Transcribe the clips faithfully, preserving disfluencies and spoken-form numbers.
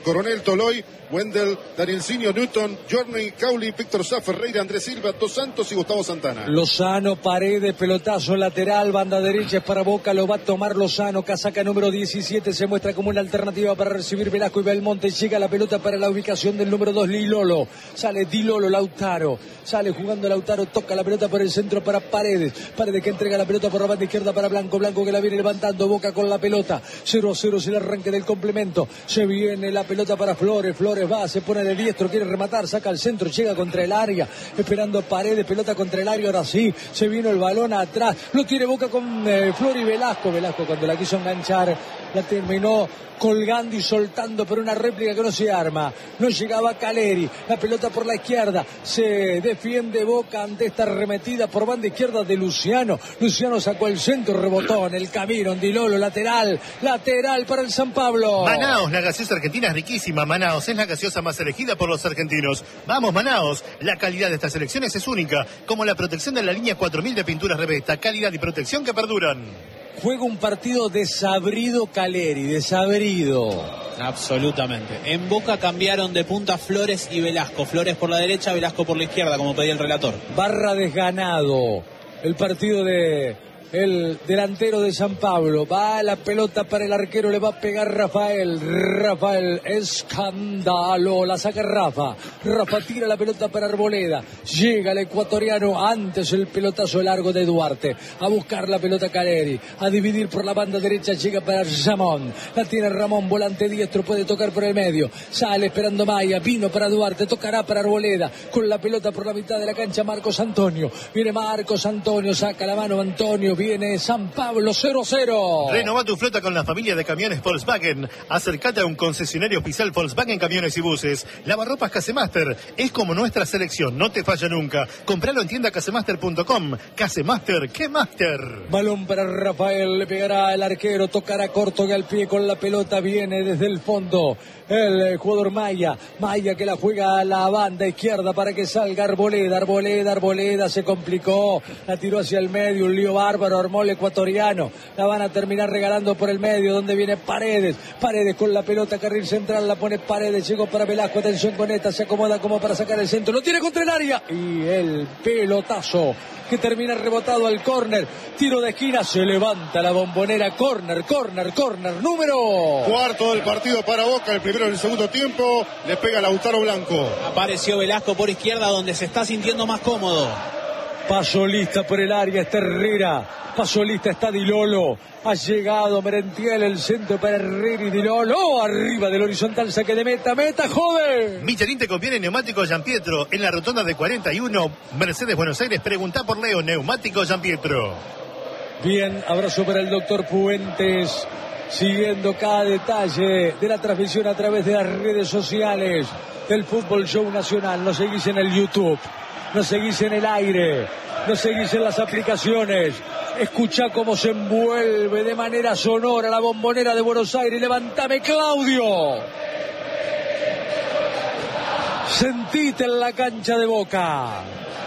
Coronel, Toloy, Wendell, Danielcinho, Newton, Journey, Cauli, Víctor Sá, Ferreira, Andrés Silva, Dos Santos y Gustavo Santana. Lozano, Paredes, pelotazo lateral, banda derecha es para Boca, lo va a tomar Lozano, casaca número diecisiete, se muestra como una alternativa para recibir Velasco y Belmonte, llega la pelota para la ubicación del número dos, Lilolo, sale Dilolo, Lautaro, sale jugando Lautaro, toca la pelota por el centro para Paredes, Paredes que entrega la pelota por la banda izquierda para Blanco, Blanco que la viene levantando, Boca con la pelota, cero a cero es el arranque del complemento, se viene la pelota para Flores, Flores va, se pone de diestro, quiere rematar, saca al centro, llega contra el área, esperando Paredes, pelota contra el área, ahora sí, se vino el balón atrás, lo tiene Boca con eh, Flores y Velasco, Velasco cuando la quiso enganchar, la terminó colgando y soltando por una réplica que no se arma, no llegaba Caleri, la pelota por la izquierda, se defiende Boca ante esta arremetida por banda izquierda de Luciano, Luciano sacó el centro, rebotó en el camino, en Dilolo, lateral, lateral para el San Pablo. Manaos, la gaseosa argentina es riquísima, Manaos es la gaseosa más elegida por los argentinos. Vamos Manaos, la calidad de estas selecciones es única, como la protección de la línea cuatro mil de pinturas Revesta, calidad y protección que perduran. Juega un partido desabrido Caleri, desabrido. Absolutamente. En Boca cambiaron de punta Flores y Velasco. Flores por la derecha, Velasco por la izquierda, como pedía el relator. Barra desganado. El partido de el delantero de San Pablo. Va la pelota para el arquero, le va a pegar Rafael. Rafael, escándalo. La saca Rafa. Rafa tira la pelota para Arboleda. Llega el ecuatoriano antes el pelotazo largo de Duarte. A buscar la pelota Caleri. A dividir por la banda derecha. Llega para Ramón. La tiene Ramón, volante diestro. Puede tocar por el medio. Sale esperando Maya. Vino para Duarte. Tocará para Arboleda. Con la pelota por la mitad de la cancha Marcos Antonio. Viene Marcos Antonio. Saca la mano Antonio. Viene San Pablo cero cero. Renova tu flota con la familia de camiones Volkswagen. Acércate a un concesionario oficial Volkswagen Camiones y Buses. Lavarropas Casemaster. Es como nuestra selección. No te falla nunca. Compralo en tienda casemaster punto com. Casemaster, ¿qué master? Balón para Rafael. Le pegará el arquero. Tocará corto que al pie con la pelota. Viene desde el fondo el jugador Maya. Maya que la juega a la banda izquierda para que salga Arboleda. Arboleda, Arboleda se complicó. La tiró hacia el medio. Un lío bárbaro. Armó el ecuatoriano. La van a terminar regalando por el medio. Donde viene Paredes. Paredes con la pelota. Carril central. La pone Paredes. Llegó para Velasco. Atención con esta. Se acomoda como para sacar el centro. Lo tiene contra el área. Y el pelotazo que termina rebotado al córner. Tiro de esquina. Se levanta la Bombonera. Córner, córner, córner. Número cuarto del partido para Boca. El primero en el segundo tiempo. Le pega Lautaro Blanco. Apareció Velasco por izquierda donde se está sintiendo más cómodo. Paso lista por el área. Está Herrera. Paso lista está Dilolo. Ha llegado Merentiel, el centro para Herrera y Dilolo. Oh, arriba del horizontal, saque de meta, meta, joven. Michelin te conviene neumático Gianpietro. En la rotonda de cuarenta y uno, Mercedes Buenos Aires, pregunta por Leo, neumático Gianpietro. Bien, abrazo para el doctor Puentes. Siguiendo cada detalle de la transmisión a través de las redes sociales del Fútbol Show Nacional. Nos seguís en el YouTube. Nos seguís en el aire. Nos seguís en las aplicaciones. Escuchá cómo se envuelve de manera sonora la Bombonera de Buenos Aires. Levántame, Claudio. Sentite en la cancha de Boca.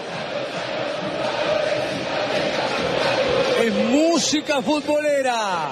Es música futbolera.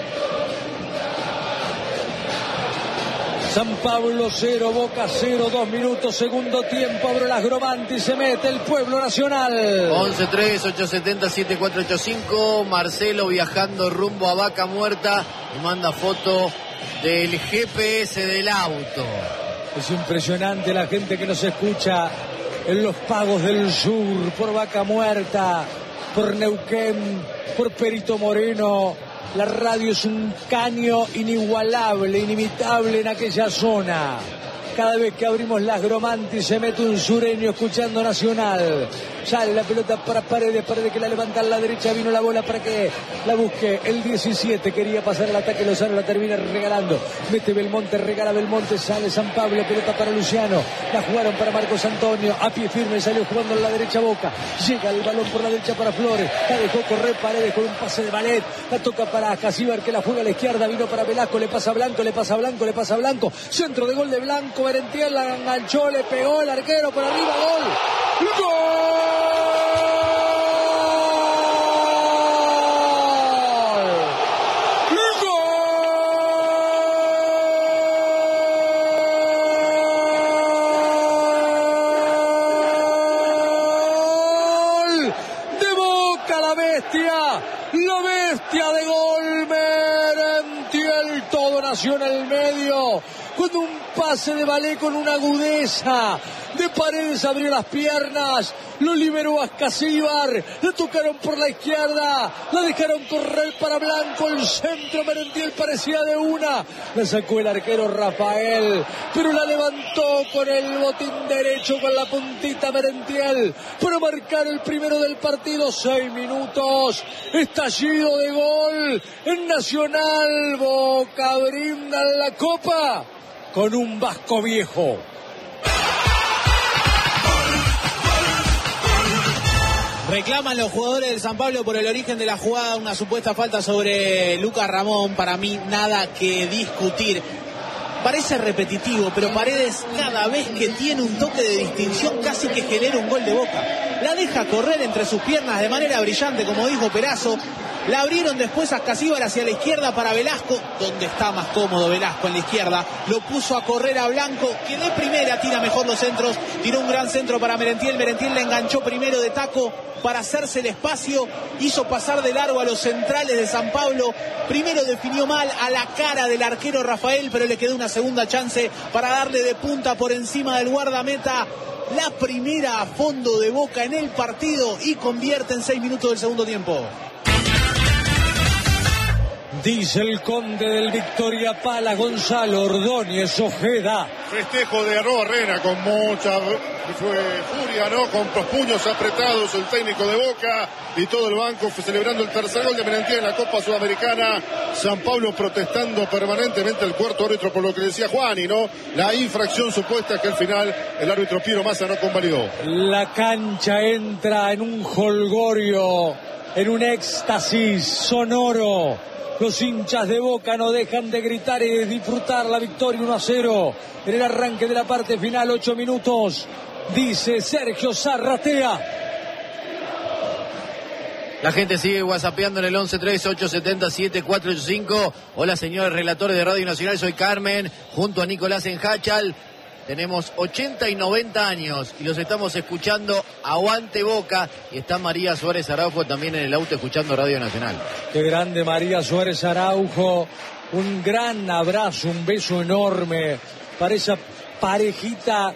San Pablo cero, Boca cero, dos minutos, segundo tiempo, abre las Gromanti, se mete el pueblo nacional. once tres, ocho siete cero, siete cuatro ocho cinco, Marcelo viajando rumbo a Vaca Muerta y manda foto del G P S del auto. Es impresionante la gente que nos escucha en los pagos del sur, por Vaca Muerta, por Neuquén, por Perito Moreno. La radio es un caño inigualable, inimitable en aquella zona. Cada vez que abrimos las Gromanti se mete un sureño escuchando Nacional. Sale la pelota para Paredes, Paredes que la levanta a la derecha, vino la bola para que la busque. El diecisiete quería pasar el ataque, Lozano la termina regalando. Mete Belmonte, regala Belmonte, sale San Pablo, pelota para Luciano. La jugaron para Marcos Antonio, a pie firme salió jugando a la derecha Boca. Llega el balón por la derecha para Flores, la dejó correr Paredes con un pase de ballet. La toca para Casíbar que la juega a la izquierda, vino para Velasco, le pasa a Blanco, le pasa a Blanco, le pasa a Blanco. Centro de gol de Blanco. Merentiel la enganchó, le pegó el arquero por arriba, gol. ¡Gol! La bestia de gol, Merentiel, todo nació en el medio, con un pase de Balé con una agudeza. De Paredes abrió las piernas, lo liberó a Ascasíbar, le tocaron por la izquierda, la dejaron correr para Blanco, el centro Merentiel parecía de una, la sacó el arquero Rafael, pero la levantó con el botín derecho, con la puntita Merentiel, para marcar el primero del partido. Seis minutos, estallido de gol en Nacional. Boca brinda la copa con un Vasco viejo. Reclaman los jugadores del San Pablo por el origen de la jugada, una supuesta falta sobre Lucas Ramón. Para mí nada que discutir. Parece repetitivo, pero Paredes cada vez que tiene un toque de distinción casi que genera un gol de Boca. La deja correr entre sus piernas de manera brillante, como dijo Perazo. La abrieron después a Ascasíbar hacia la izquierda para Velasco, donde está más cómodo Velasco en la izquierda. Lo puso a correr a Blanco, que de primera tira mejor los centros. Tiró un gran centro para Merentiel. Merentiel le enganchó primero de taco para hacerse el espacio. Hizo pasar de largo a los centrales de San Pablo. Primero definió mal a la cara del arquero Rafael, pero le quedó una segunda chance para darle de punta por encima del guardameta. La primera a fondo de Boca en el partido y convierte en seis minutos del segundo tiempo. Dice el conde del Victoria Pala, Gonzalo Ordóñez Ojeda. Festejo de Arroba Rena con mucha fue furia, ¿no? Con los puños apretados el técnico de Boca y todo el banco fue celebrando el tercer gol de Merentiel en la Copa Sudamericana. San Pablo protestando permanentemente el cuarto árbitro por lo que decía Juani, ¿no? La infracción supuesta que al final el árbitro Piero Massa no convalidó. La cancha entra en un jolgorio, en un éxtasis sonoro. Los hinchas de Boca no dejan de gritar y de disfrutar la victoria uno a cero. En el arranque de la parte final, ocho minutos. Dice Sergio Zarratea. La gente sigue whatsappeando en el once tres ocho siete cero siete cuatro ocho cinco. Hola, señores relatores de Radio Nacional, soy Carmen, junto a Nicolás Enjachal. Tenemos ochenta y noventa años y los estamos escuchando. Aguante Boca. Y está María Suárez Araujo también en el auto escuchando Radio Nacional. Qué grande María Suárez Araujo. Un gran abrazo, un beso enorme para esa parejita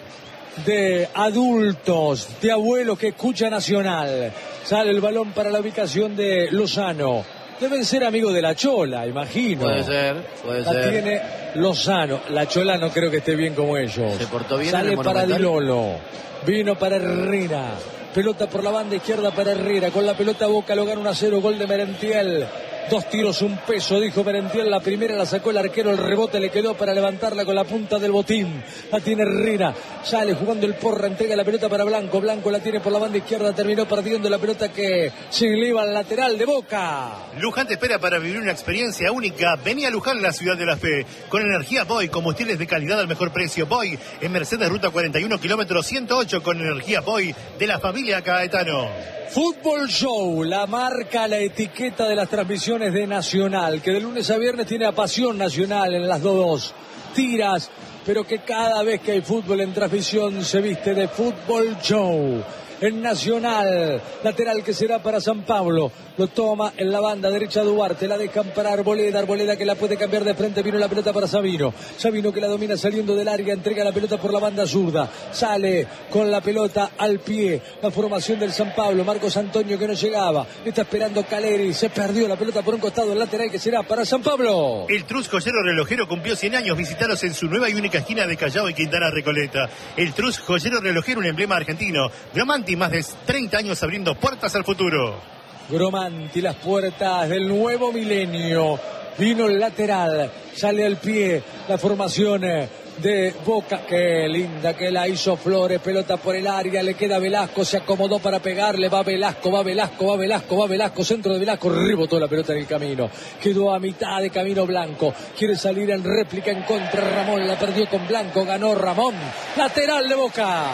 de adultos, de abuelos que escucha Nacional. Sale el balón para la ubicación de Lozano. Deben ser amigos de la Chola, imagino. Puede ser, puede la ser. Tiene Lozano. La Chola no creo que esté bien como ellos. Se portó bien. Sale en el para Di Monumental. Lolo. Vino para Herrera. Pelota por la banda izquierda para Herrera. Con la pelota Boca lo gana uno a cero. Gol de Merentiel. Dos tiros, un peso, dijo Merentiel. La primera la sacó el arquero, el rebote le quedó para levantarla con la punta del botín. La tiene Herrera, sale jugando el Porra, entrega la pelota para Blanco. Blanco la tiene por la banda izquierda, terminó perdiendo la pelota que se eleva al lateral de Boca. Luján te espera para vivir una experiencia única. Vení a Luján, la ciudad de la fe. Con energía Boy, combustibles de calidad al mejor precio. Boy, en Mercedes, ruta cuarenta y uno, kilómetro ciento ocho, con energía Boy de la familia Caetano. Fútbol Show, la marca, la etiqueta de las transmisiones de Nacional, que de lunes a viernes tiene a Pasión Nacional en las dos tiras, pero que cada vez que hay fútbol en transmisión se viste de Fútbol Show. En Nacional, lateral que será para San Pablo, lo toma en la banda derecha Duarte, la dejan para Arboleda, Arboleda que la puede cambiar de frente, vino la pelota para Sabino, Sabino que la domina saliendo del área, entrega la pelota por la banda zurda, sale con la pelota al pie, la formación del San Pablo, Marcos Antonio que no llegaba, está esperando Caleri, se perdió la pelota por un costado, el lateral que será para San Pablo. El Trus Joyero Relojero cumplió cien años, visitaros en su nueva y única esquina de Callao y Quintana Recoleta. El Trus Joyero Relojero, un emblema argentino, Gromanti, más de treinta años abriendo puertas al futuro. Gromanti, las puertas del nuevo milenio. Vino el lateral, sale al pie la formación de Boca. Qué linda que la hizo Flores, pelota por el área, le queda Velasco, se acomodó para pegarle, va Velasco, va Velasco, va Velasco, va Velasco, centro de Velasco, rebotó la pelota en el camino, quedó a mitad de camino Blanco, quiere salir en réplica en contra Ramón, la perdió con Blanco, ganó Ramón, lateral de Boca.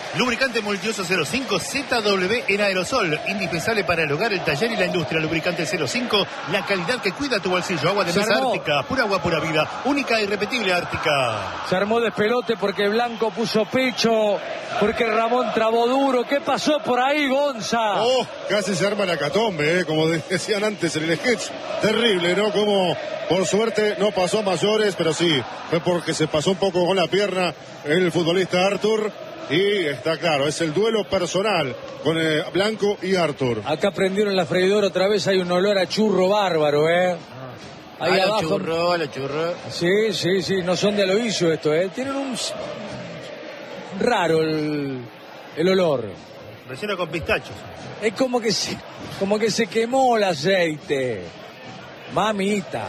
Lubricante multiuso cero cinco Z W en aerosol. Indispensable para el hogar, el taller y la industria. Lubricante cero cinco, la calidad que cuida tu bolsillo. Agua de Se mesa armó. Ártica, pura agua, pura vida. Única e irrepetible Ártica. Se armó despelote porque Blanco puso pecho, porque Ramón trabó duro. ¿Qué pasó por ahí, Gonza? Oh, casi se arma la catombe, ¿eh? Como decían antes en el sketch. Terrible, ¿no? Como por suerte no pasó a mayores, pero sí, fue porque se pasó un poco con la pierna el futbolista Artur. Y está claro, es el duelo personal con eh, Blanco y Artur. Acá prendieron la freidora otra vez, hay un olor a churro bárbaro, ¿eh? Ahí a abajo. los churros, a los churros. Sí, sí, sí, no son de Aloysio esto, ¿eh? Tienen un... raro el, el olor. Relleno con pistachos. Es como que se, como que se quemó el aceite. Mamita.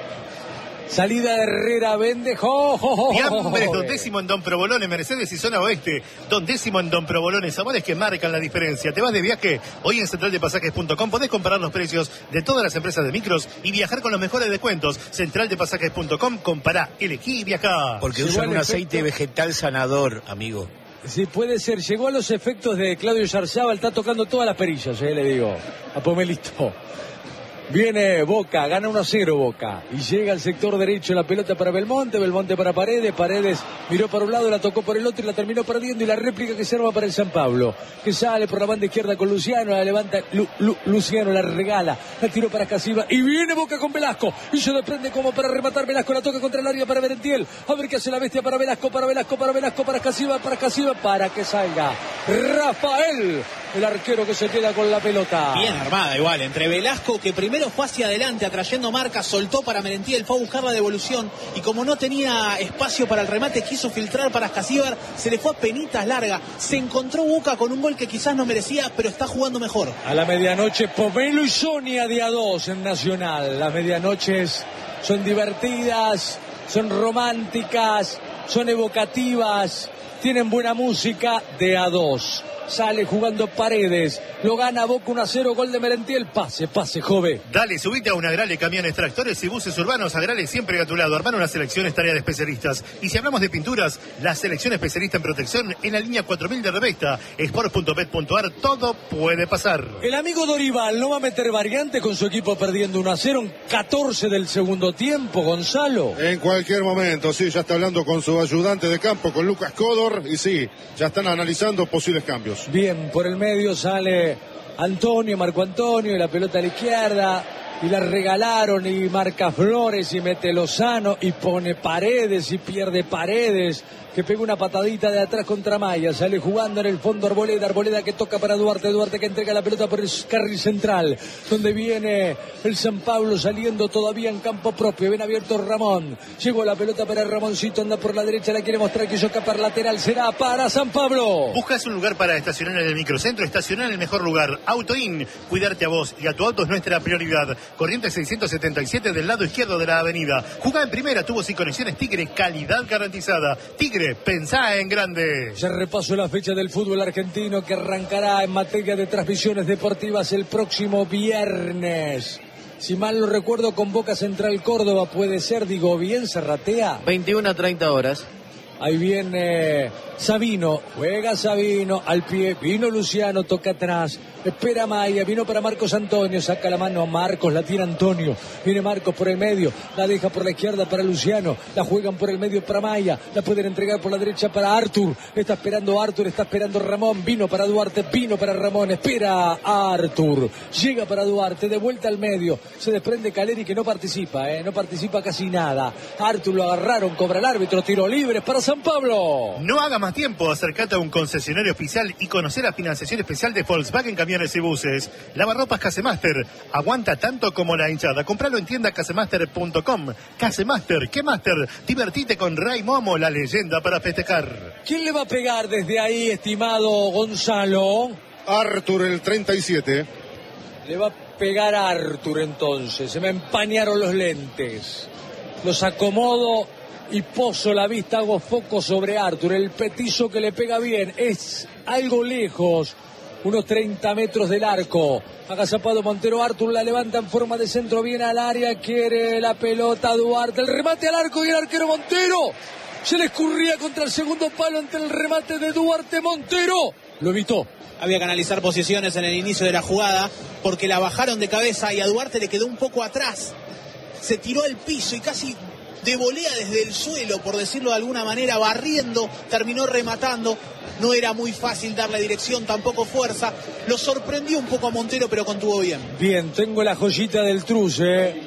Salida de Herrera, vende. ¡Jo, jo, jo, Fiambres, jo! Don Décimo en Don Provolone, Mercedes y Zona Oeste. Don Décimo en Don Provolone, sabores que marcan la diferencia. ¿Te vas de viaje? Hoy en central de pasajes punto com podés comparar los precios de todas las empresas de micros y viajar con los mejores descuentos. central de pasajes punto com, compará, elegí y viajá. Porque Llegó usan el un efecto- aceite vegetal sanador, amigo. Sí, puede ser. Llegó a los efectos de Claudio Yarzábal, está tocando todas las perillas, eh, le digo. A Pomelito. Viene Boca, gana uno a cero Boca. Y llega al sector derecho la pelota para Belmonte, Belmonte para Paredes, Paredes miró para un lado, la tocó por el otro y la terminó perdiendo. Y la réplica que se arma para el San Pablo, que sale por la banda izquierda con Luciano, la levanta Lu, Lu, Luciano, la regala, la tiró para Casiva. Y viene Boca con Velasco. Y se desprende como para rematar Velasco, la toca contra el área para Merentiel. A ver qué hace la bestia para Velasco, para Velasco, para Velasco, para Casiva, para Casiva, para que salga Rafael, el arquero que se queda con la pelota. Bien armada igual, entre Velasco, que primero fue hacia adelante atrayendo marca, soltó para Merentiel, fue a buscar la devolución y como no tenía espacio para el remate, quiso filtrar para Scasíbar, se le fue a penitas larga, se encontró Boca con un gol que quizás no merecía, pero está jugando mejor. A la medianoche, Pomelo y Sonia de a dos en Nacional. Las medianoches son divertidas, son románticas, son evocativas, tienen buena música de a dos. Sale jugando Paredes, lo gana Boca uno a cero, gol de Merentiel. Pase, pase, Jove. Dale, subite a un Agrale, camiones, tractores y buses urbanos. Agrale siempre a tu lado. Armar una selección es tarea de especialistas. Y si hablamos de pinturas, la selección especialista en protección en la línea cuatro mil de Revesta. Sport punto bet punto ar, todo puede pasar. El amigo Dorival no va a meter variante con su equipo perdiendo uno a cero en catorce del segundo tiempo, Gonzalo. En cualquier momento, sí, ya está hablando con su ayudante de campo, con Lucas Codor, y sí, ya están analizando posibles cambios. Bien, por el medio sale Antonio, Marco Antonio, y la pelota a la izquierda, y la regalaron, y marca Flores, y mete Lozano, y pone Paredes, y pierde Paredes, que pega una patadita de atrás contra Maya, sale jugando en el fondo Arboleda, Arboleda que toca para Duarte, Duarte que entrega la pelota por el carril central, donde viene el San Pablo saliendo todavía en campo propio, bien abierto Ramón, llegó la pelota para Ramoncito, anda por la derecha, la quiere mostrar, quiso escapar lateral, será para San Pablo. ¿Buscas un lugar para estacionar en el microcentro? Estacionar en el mejor lugar. AutoIn. Cuidarte a vos y a tu auto es nuestra prioridad. Corrientes seiscientos setenta y siete del lado izquierdo de la avenida. Jugá en primera, tubos y conexiones Tigre, calidad garantizada. Tigre, pensá en grande. Ya repaso la fecha del fútbol argentino que arrancará en materia de transmisiones deportivas el próximo viernes. Si mal no recuerdo, con Boca Central Córdoba puede ser, digo bien, Serratea. veintiuna a treinta horas. Ahí viene Sabino, juega Sabino, al pie, vino Luciano, toca atrás, espera Maya, vino para Marcos Antonio, saca la mano a Marcos, la tira Antonio, viene Marcos por el medio, la deja por la izquierda para Luciano, la juegan por el medio para Maya, la pueden entregar por la derecha para Artur, está esperando Artur, está esperando Ramón, vino para Duarte, vino para Ramón, espera a Artur, llega para Duarte, de vuelta al medio, se desprende Caleri que no participa, eh, no participa casi nada, Artur lo agarraron, cobra el árbitro, tiro libre para San Pablo. No haga más tiempo, acercate a un concesionario oficial y conocer la financiación especial de Volkswagen Camiones y Buses. Lavarropas Casemaster, aguanta tanto como la hinchada. Compralo en tienda casemaster punto com. Casemaster, ¿qué Master? Divertite con Ray Momo, la leyenda para festejar. ¿Quién le va a pegar desde ahí, estimado Gonzalo? Artur, el treinta y siete. Le va a pegar a Artur entonces. Se me empañaron los lentes. Los acomodo y poso la vista, hago foco sobre Artur. El petizo que le pega bien. Es algo lejos. Unos treinta metros del arco. Agazapado Montero, Artur la levanta en forma de centro. Viene al área, quiere la pelota Duarte. El remate al arco y el arquero Montero Se le escurría contra el segundo palo ante el remate de Duarte Montero. Lo evitó. Había que analizar posiciones en el inicio de la jugada porque la bajaron de cabeza y a Duarte le quedó un poco atrás. Se tiró al piso y casi de volea desde el suelo, por decirlo de alguna manera, barriendo, terminó rematando. No era muy fácil darle dirección, tampoco fuerza. Lo sorprendió un poco a Montero, pero contuvo bien. Bien, tengo la joyita del Trus, ¿eh?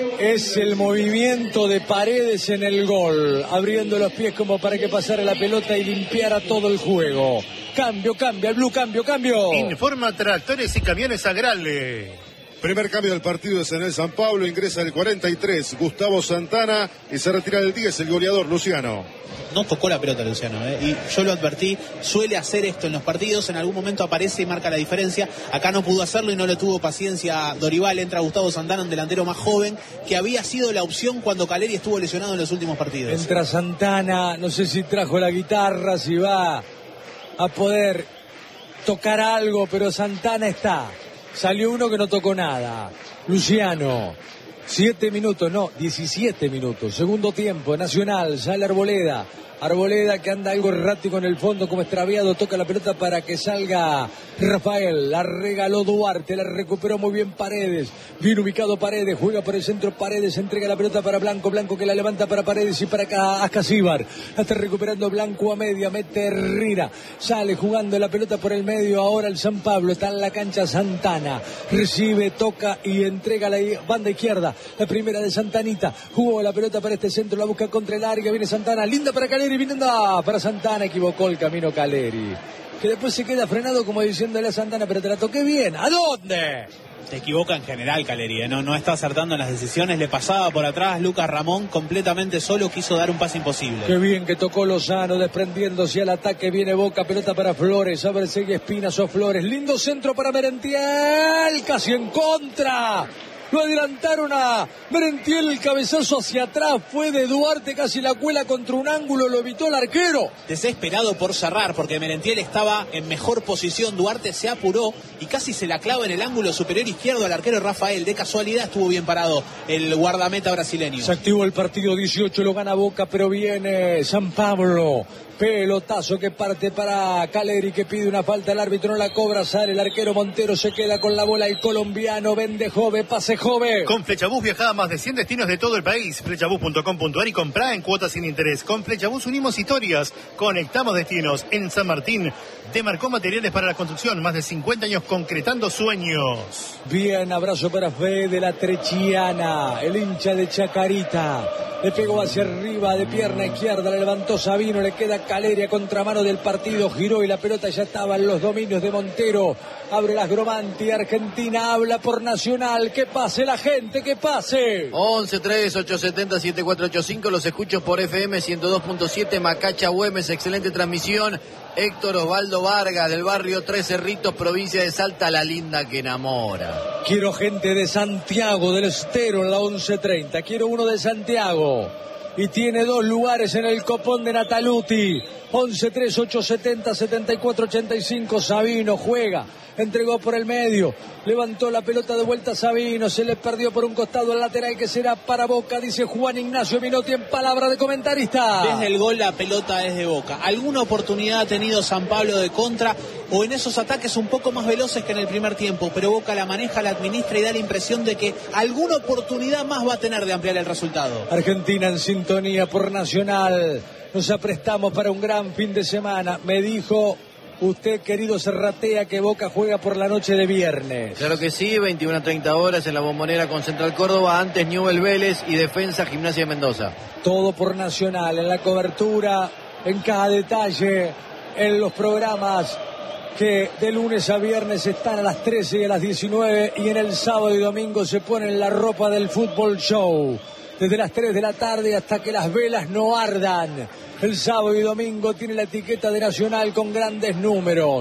Es el movimiento de Paredes en el gol, abriendo los pies como para que pasara la pelota y limpiara todo el juego. Cambio, cambio, el Blue, cambio, cambio. Informa Tractores y Camiones Agrale. Primer cambio del partido es en el San Pablo, ingresa el cuarenta y tres Gustavo Santana y se retira del diez el goleador Luciano. No tocó la pelota Luciano, ¿eh? Y yo lo advertí, suele hacer esto en los partidos, en algún momento aparece y marca la diferencia. Acá no pudo hacerlo y no le tuvo paciencia Dorival. Entra Gustavo Santana, un delantero más joven, que había sido la opción cuando Caleri estuvo lesionado en los últimos partidos. Entra Santana, no sé si trajo la guitarra, si va a poder tocar algo, pero Santana está. Salió uno que no tocó nada. Luciano. Siete minutos, no, diecisiete minutos. Segundo tiempo, Nacional, sale Arboleda. Arboleda que anda algo errático en el fondo como extraviado, toca la pelota para que salga Rafael, la regaló Duarte, la recuperó muy bien Paredes, bien ubicado Paredes, juega por el centro Paredes, entrega la pelota para Blanco, Blanco que la levanta para Paredes y para acá Ascasíbar, está recuperando Blanco a media, mete Herrera, sale jugando la pelota por el medio, ahora el San Pablo, está en la cancha Santana, recibe, toca y entrega la banda izquierda, la primera de Santanita, jugó la pelota para este centro, la busca contra el área, viene Santana, linda para Caleri, viniendo para Santana, equivocó el camino Caleri, que después se queda frenado como diciéndole a Santana, pero te la toqué bien, ¿a dónde? Se equivoca en general Caleri, ¿eh? no, no está acertando en las decisiones, le pasaba por atrás Lucas Ramón completamente solo, quiso dar un pase imposible. Qué bien que tocó Lozano, desprendiéndose al ataque, viene Boca, pelota para Flores, abre, sigue Espinas o Flores, lindo centro para Merentiel, casi en contra. Lo adelantaron a Merentiel, el cabezazo hacia atrás, fue de Duarte, casi la cuela contra un ángulo, lo evitó el arquero. Desesperado por cerrar, porque Merentiel estaba en mejor posición, Duarte se apuró y casi se la clava en el ángulo superior izquierdo al arquero Rafael. De casualidad estuvo bien parado el guardameta brasileño. Se activó el partido dieciocho, lo gana Boca, pero viene San Pablo. Pelotazo que parte para Caleri, que pide una falta, el árbitro no la cobra, sale el arquero Montero, se queda con la bola, el colombiano vende Jove, pase Jove. Con Flechabús viaja a más de cien destinos de todo el país. Flechabús punto com punto ar y comprá en cuotas sin interés. Con Flechabús unimos historias, conectamos destinos. En San Martín demarcó materiales para la construcción, más de cincuenta años concretando sueños. Bien, abrazo para Fede, la Trechiana, el hincha de Chacarita. Le pegó hacia arriba de pierna izquierda, le levantó Sabino, le queda Caleri a contramano del partido, giró y la pelota ya estaba en los dominios de Montero. Abre las Gromanti, Argentina habla por Nacional, que pase la gente, que pase. once tres ocho siete cero siete cuatro ocho cinco, los escucho por F M ciento dos punto siete, Macacha Güemes, excelente transmisión. Héctor Osvaldo Vargas, del barrio Tres Cerritos, provincia de Salta, la linda que enamora. Quiero gente de Santiago del Estero en la once treinta, quiero uno de Santiago. Y tiene dos lugares en el copón de Nataluti. once tres ocho siete cero siete cuatro ocho cinco, Sabino juega, entregó por el medio, levantó la pelota de vuelta Sabino, se le perdió por un costado al lateral que será para Boca, dice Juan Ignacio Minotti en palabra de comentarista. Desde el gol la pelota es de Boca. ¿Alguna oportunidad ha tenido San Pablo de contra o en esos ataques un poco más veloces que en el primer tiempo? Pero Boca la maneja, la administra y da la impresión de que alguna oportunidad más va a tener de ampliar el resultado. Argentina en sintonía por Nacional. Nos aprestamos para un gran fin de semana. Me dijo usted, querido Serratea, que Boca juega por la noche de viernes. Claro que sí, veintiuna a treinta horas en la Bombonera con Central Córdoba, antes Newell Vélez y Defensa Gimnasia de Mendoza. Todo por Nacional, en la cobertura, en cada detalle, en los programas que de lunes a viernes están a las trece y a las diecinueve, y en el sábado y domingo se ponen la ropa del Fútbol Show. Desde las tres de la tarde hasta que las velas no ardan. El sábado y domingo tiene la etiqueta de Nacional con grandes números.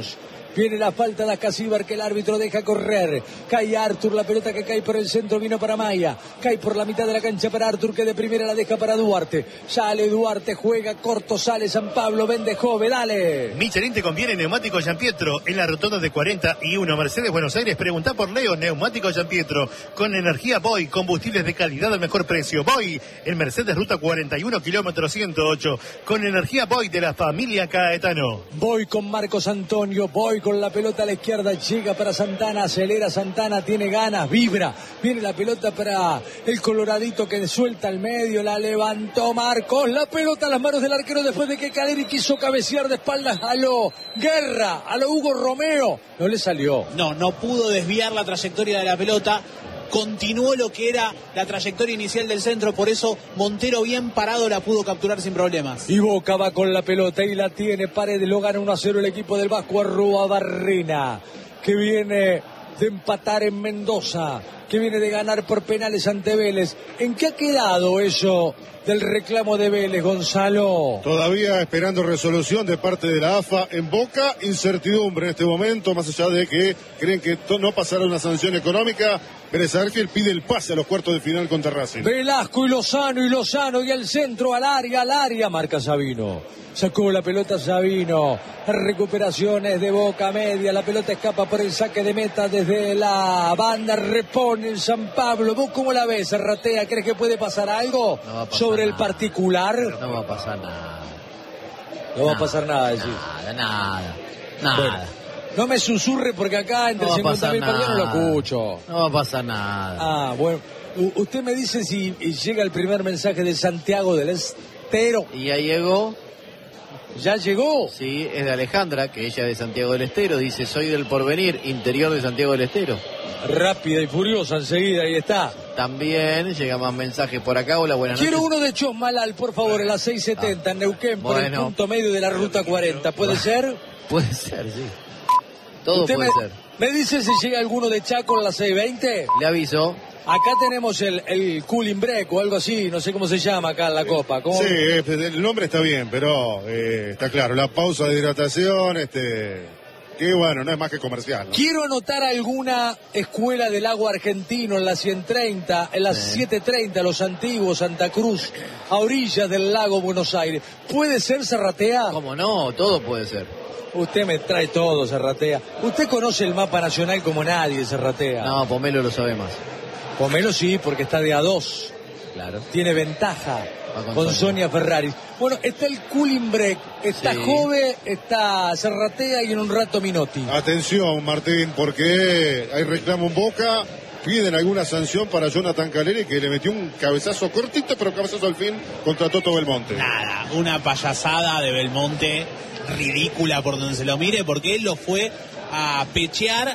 Viene la falta de Acasíbar que el árbitro deja correr. Cae Artur, la pelota que cae por el centro vino para Maya. Cae por la mitad de la cancha para Artur que de primera la deja para Duarte. Sale Duarte, juega corto, sale San Pablo, vende Jove, dale. Michelin te conviene neumático Gianpietro en la rotonda de cuarenta y uno Mercedes Buenos Aires. Pregunta por Leo, neumático Gianpietro con energía Boy, combustibles de calidad al mejor precio. Boy en Mercedes ruta cuarenta y uno kilómetro ciento ocho con energía Boy de la familia Caetano. Voy con Marcos Antonio, voy con la pelota a la izquierda, llega para Santana, acelera Santana, tiene ganas, vibra, viene la pelota para el coloradito que suelta al medio, la levantó Marcos, la pelota a las manos del arquero después de que Caleri quiso cabecear de espaldas a lo Guerra, a lo Hugo Romeo, no le salió. No, no pudo desviar la trayectoria de la pelota. Continuó lo que era la trayectoria inicial del centro, por eso Montero bien parado la pudo capturar sin problemas. Y Boca va con la pelota y la tiene Paredes, lo gana uno a cero el equipo del Vasco Arruabarrena, que viene de empatar en Mendoza, que viene de ganar por penales ante Vélez. ¿En qué ha quedado eso del reclamo de Vélez, Gonzalo? Todavía esperando resolución de parte de la A F A en Boca, incertidumbre en este momento, más allá de que creen que no pasará una sanción económica. Vélez Arfiel pide el pase a los cuartos de final contra Racing. Velasco y Lozano y Lozano y al centro, al área, al área, marca Sabino. Sacó la pelota Sabino, recuperaciones de Boca media, la pelota escapa por el saque de meta desde la banda, repone el San Pablo. ¿Vos cómo la ves, Ratea? ¿Crees que puede pasar algo no pasar sobre nada. el particular? No va a pasar nada. No va a pasar nada, decís. Nada, nada, nada. Bueno, no me susurre porque acá entre No va a cincuenta mil pasar personas no lo nada. escucho. No va a pasar nada. Ah, bueno. U- usted me dice si llega el primer mensaje de Santiago del Estero. Y ya llegó, ¿Ya llegó? sí, es de Alejandra, que ella es de Santiago del Estero. Dice, soy del Porvenir, interior de Santiago del Estero. Rápida y furiosa enseguida, ahí está. También llega más mensajes por acá. Hola, buenas Quiero noches. uno de Chosmalal, por favor, en la seiscientos setenta, en Neuquén, por el Bueno. punto medio de la ruta cuarenta. ¿Puede ser? Puede ser, sí. Todo ¿Usted puede me, ser. me dice si llega alguno de Chaco en la seiscientos veinte? Le aviso. Acá tenemos el, el cooling break o algo así, no sé cómo se llama acá en la Copa. ¿Cómo? Sí, eh, el nombre está bien, pero eh, está claro, la pausa de hidratación, este, que bueno, no es más que comercial, ¿no? Quiero anotar alguna escuela del agua argentino en la ciento treinta, en la Sí. setecientos treinta, Los Antiguos, Santa Cruz, a orillas del lago Buenos Aires. ¿Puede ser Serratea? ¿Cómo no? Todo puede ser. Usted me trae todo, Serratea. Usted conoce el mapa nacional como nadie, Serratea. No, Pomelo lo sabe más. Pomelo sí, porque está de a dos. Claro. Tiene ventaja Va con con Sonia. Sonia Ferrari. Bueno, está el cooling break, está Sí. Jove, está Serratea y en un rato Minotti. Atención, Martín, porque hay reclamo en Boca, piden alguna sanción para Jonathan Caleri, que le metió un cabezazo cortito, pero cabezazo al fin contra Toto Belmonte. Nada, una payasada de Belmonte ridícula por donde se lo mire, porque él lo fue a pechear,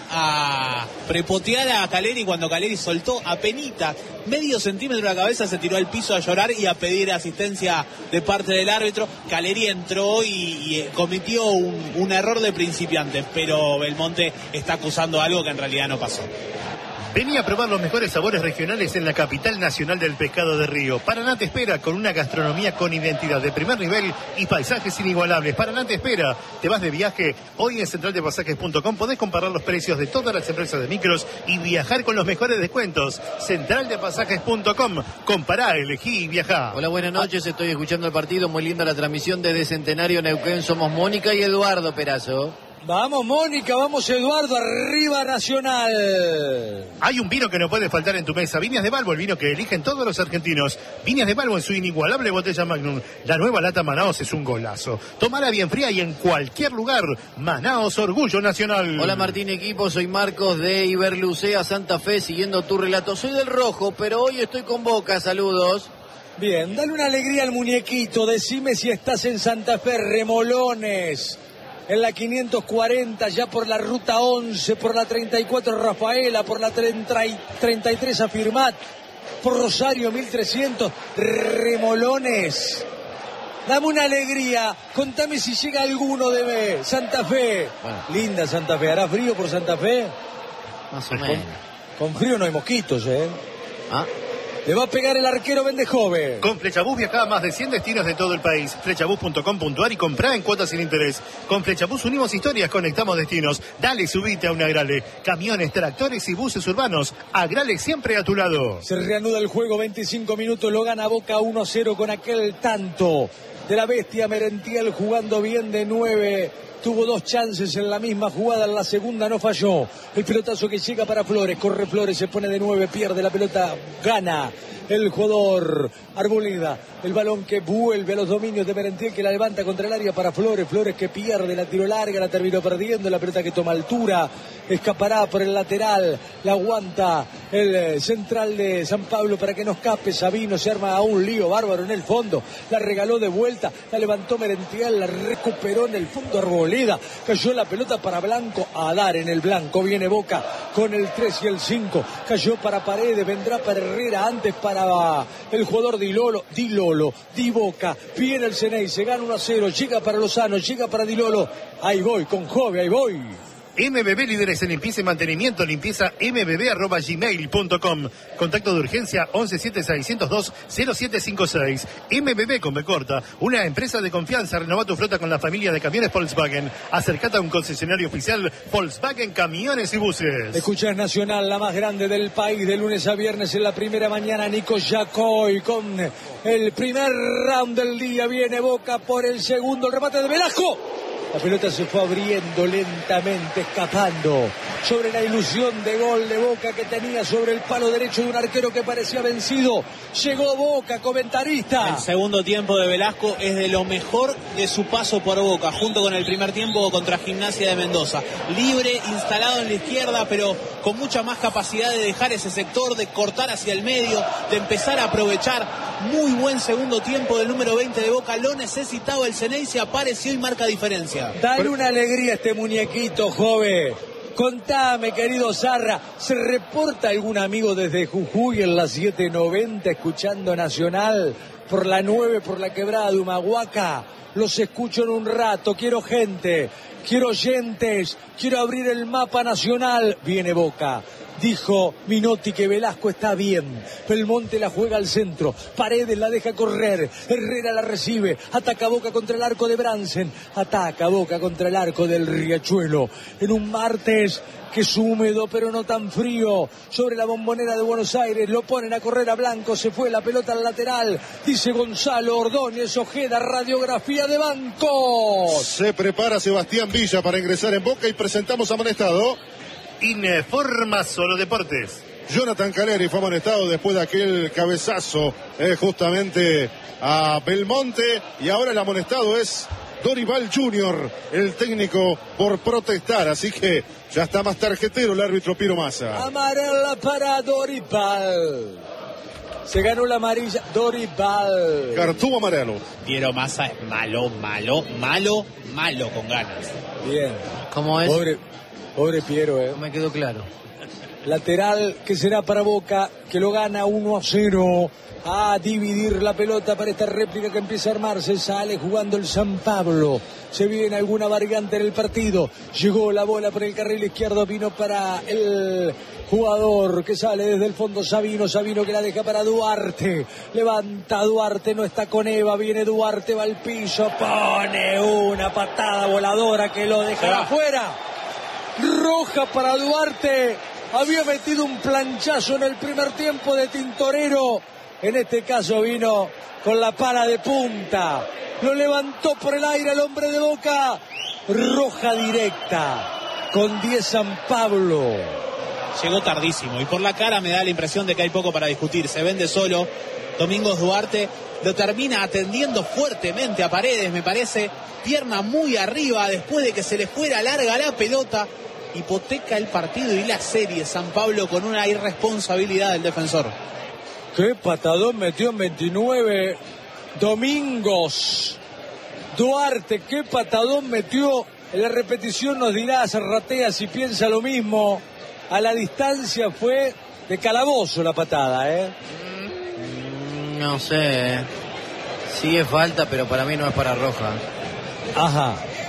a prepotear a Caleri cuando Caleri soltó a penita medio centímetro de la cabeza, se tiró al piso a llorar y a pedir asistencia de parte del árbitro. Caleri entró y, y cometió un, un error de principiante, pero Belmonte está acusando algo que en realidad no pasó. Vení a probar los mejores sabores regionales en la capital nacional del pescado de río. Paraná te espera con una gastronomía con identidad de primer nivel y paisajes inigualables. Paraná te espera. Te vas de viaje. Hoy en central de pasajes punto com podés comparar los precios de todas las empresas de micros y viajar con los mejores descuentos. central de pasajes punto com. Compará, elegí y viajá. Hola, buenas noches. Estoy escuchando el partido. Muy linda la transmisión desde Centenario Neuquén. Somos Mónica y Eduardo Perazo. Vamos, Mónica, vamos, Eduardo, arriba Nacional. Hay un vino que no puede faltar en tu mesa. Viñas de Balbo, el vino que eligen todos los argentinos. Viñas de Balbo en su inigualable botella Magnum. La nueva lata Manaos es un golazo. Tómala bien fría y en cualquier lugar. Manaos, orgullo nacional. Hola Martín, equipo. Soy Marcos de Iberlucea, Santa Fe, siguiendo tu relato. Soy del Rojo, pero hoy estoy con Boca. Saludos. Bien, dale una alegría al muñequito. Decime si estás en Santa Fe, Remolones. En la quinientos cuarenta, ya por la ruta once, por la treinta y cuatro Rafaela, por la treinta y tres Afirmat, por Rosario mil trescientos, Remolones. Dame una alegría, contame si llega alguno de Santa Fe. Bueno. Linda Santa Fe, ¿hará frío por Santa Fe? Más o menos. Con frío no hay mosquitos, ¿eh? ¿Ah? Le va a pegar el arquero Bendejove. Con Flechabús viajá a más de cien destinos de todo el país. Flechabús punto com punto a r y comprá en cuotas sin interés. Con Flechabús unimos historias, conectamos destinos. Dale, subite a un Agrale. Camiones, tractores y buses urbanos. Agrale siempre a tu lado. Se reanuda el juego, veinticinco minutos, lo gana Boca uno a cero con aquel tanto de la bestia Merentiel jugando bien de nueve. Tuvo dos chances en la misma jugada, en la segunda no falló. El pelotazo que llega para Flores, corre Flores, se pone de nueve, pierde la pelota, gana el jugador Arboleda. El balón que vuelve a los dominios de Merentiel, que la levanta contra el área para Flores. Flores que pierde, la tiro larga, la terminó perdiendo. La pelota que toma altura, escapará por el lateral, la aguanta el central de San Pablo para que no escape. Sabino, se arma a un lío bárbaro en el fondo. La regaló de vuelta, la levantó Merentiel, la recuperó en el fondo Arboleda. Cayó la pelota para Blanco, a dar en el blanco. Viene Boca con el tres y el cinco. Cayó para Paredes, vendrá para Herrera, antes para el jugador Di Lolo. Di Lolo, Di Boca, viene el Ceney, se gana uno a cero, llega para Lozano, llega para Di Lolo. Ahí voy, con Jove, ahí voy. M B B, líderes en limpieza y mantenimiento, limpieza m b b arroba gmail punto com. Contacto de urgencia once siete seiscientos dos cero siete cinco seis. M B B con B corta, una empresa de confianza. Renova tu flota con la familia de camiones Volkswagen. Acercate a un concesionario oficial Volkswagen Camiones y Buses. Escuchas Nacional, la más grande del país, de lunes a viernes en la primera mañana. Nico Yacoy con el primer round del día. Viene Boca por el segundo, el remate de Velasco. La pelota se fue abriendo lentamente, escapando sobre la ilusión de gol de Boca que tenía sobre el palo derecho de un arquero que parecía vencido. Llegó Boca, comentarista. El segundo tiempo de Velasco es de lo mejor de su paso por Boca, junto con el primer tiempo contra Gimnasia de Mendoza. Libre, instalado en la izquierda, pero con mucha más capacidad de dejar ese sector, de cortar hacia el medio, de empezar a aprovechar. Muy buen segundo tiempo del número veinte de Boca. Lo necesitaba el Ceney, se apareció y marca diferencia. Dale una alegría a este muñequito, joven. Contame, querido Zarra, ¿se reporta algún amigo desde Jujuy en la siete noventa escuchando Nacional por la nueve, por la quebrada de Humahuaca? Los escucho en un rato, quiero gente, quiero oyentes, quiero abrir el mapa nacional. Viene Boca. Dijo Minotti que Velasco está bien. Belmonte la juega al centro. Paredes la deja correr. Herrera la recibe. Ataca Boca contra el arco de Bransen. Ataca Boca contra el arco del Riachuelo. En un martes que es húmedo pero no tan frío. Sobre la Bombonera de Buenos Aires. Lo ponen a correr a Blanco. Se fue la pelota al lateral. Dice Gonzalo Ordóñez Ojeda. Radiografía de Bancos. Se prepara Sebastián Villa para ingresar en Boca y presentamos amonestado. Informa Solo Deportes. Jonathan Caleri fue amonestado después de aquel cabezazo eh, justamente a Belmonte, y ahora el amonestado es Dorival junior, el técnico por protestar, así que ya está más tarjetero el árbitro Piro Massa. Amarela para Dorival. Se ganó la amarilla Dorival. Cartú amarelo. Piero Massa es malo, malo, malo, malo con ganas. Bien. ¿Cómo es? Pobre, pobre Piero, eh. No me quedó claro. Lateral que será para Boca, que lo gana uno a cero. A dividir la pelota para esta réplica que empieza a armarse. Sale jugando el San Pablo. Se viene alguna variante en el partido. Llegó la bola por el carril izquierdo. Vino para el jugador que sale desde el fondo. Sabino. Sabino que la deja para Duarte. Levanta Duarte. No está con Eva. Viene Duarte. Va al piso. Pone una patada voladora que lo deja afuera. Roja para Duarte. Había metido un planchazo en el primer tiempo de Tintorero. En este caso vino con la pala de punta. Lo levantó por el aire el hombre de Boca. Roja directa. Con diez San Pablo. Llegó tardísimo y por la cara me da la impresión de que hay poco para discutir. Se vende solo. Domingos Duarte lo termina atendiendo fuertemente a Paredes, me parece. Pierna muy arriba después de que se le fuera larga la pelota. Hipoteca el partido y la serie San Pablo con una irresponsabilidad del defensor. Qué patadón metió en veintinueve Domingos Duarte, qué patadón metió. En la repetición nos dirá Zarratea si piensa lo mismo. A la distancia fue de calabozo la patada, ¿eh? Mm, no sé. Sí es falta, pero para mí no es para roja. Ajá.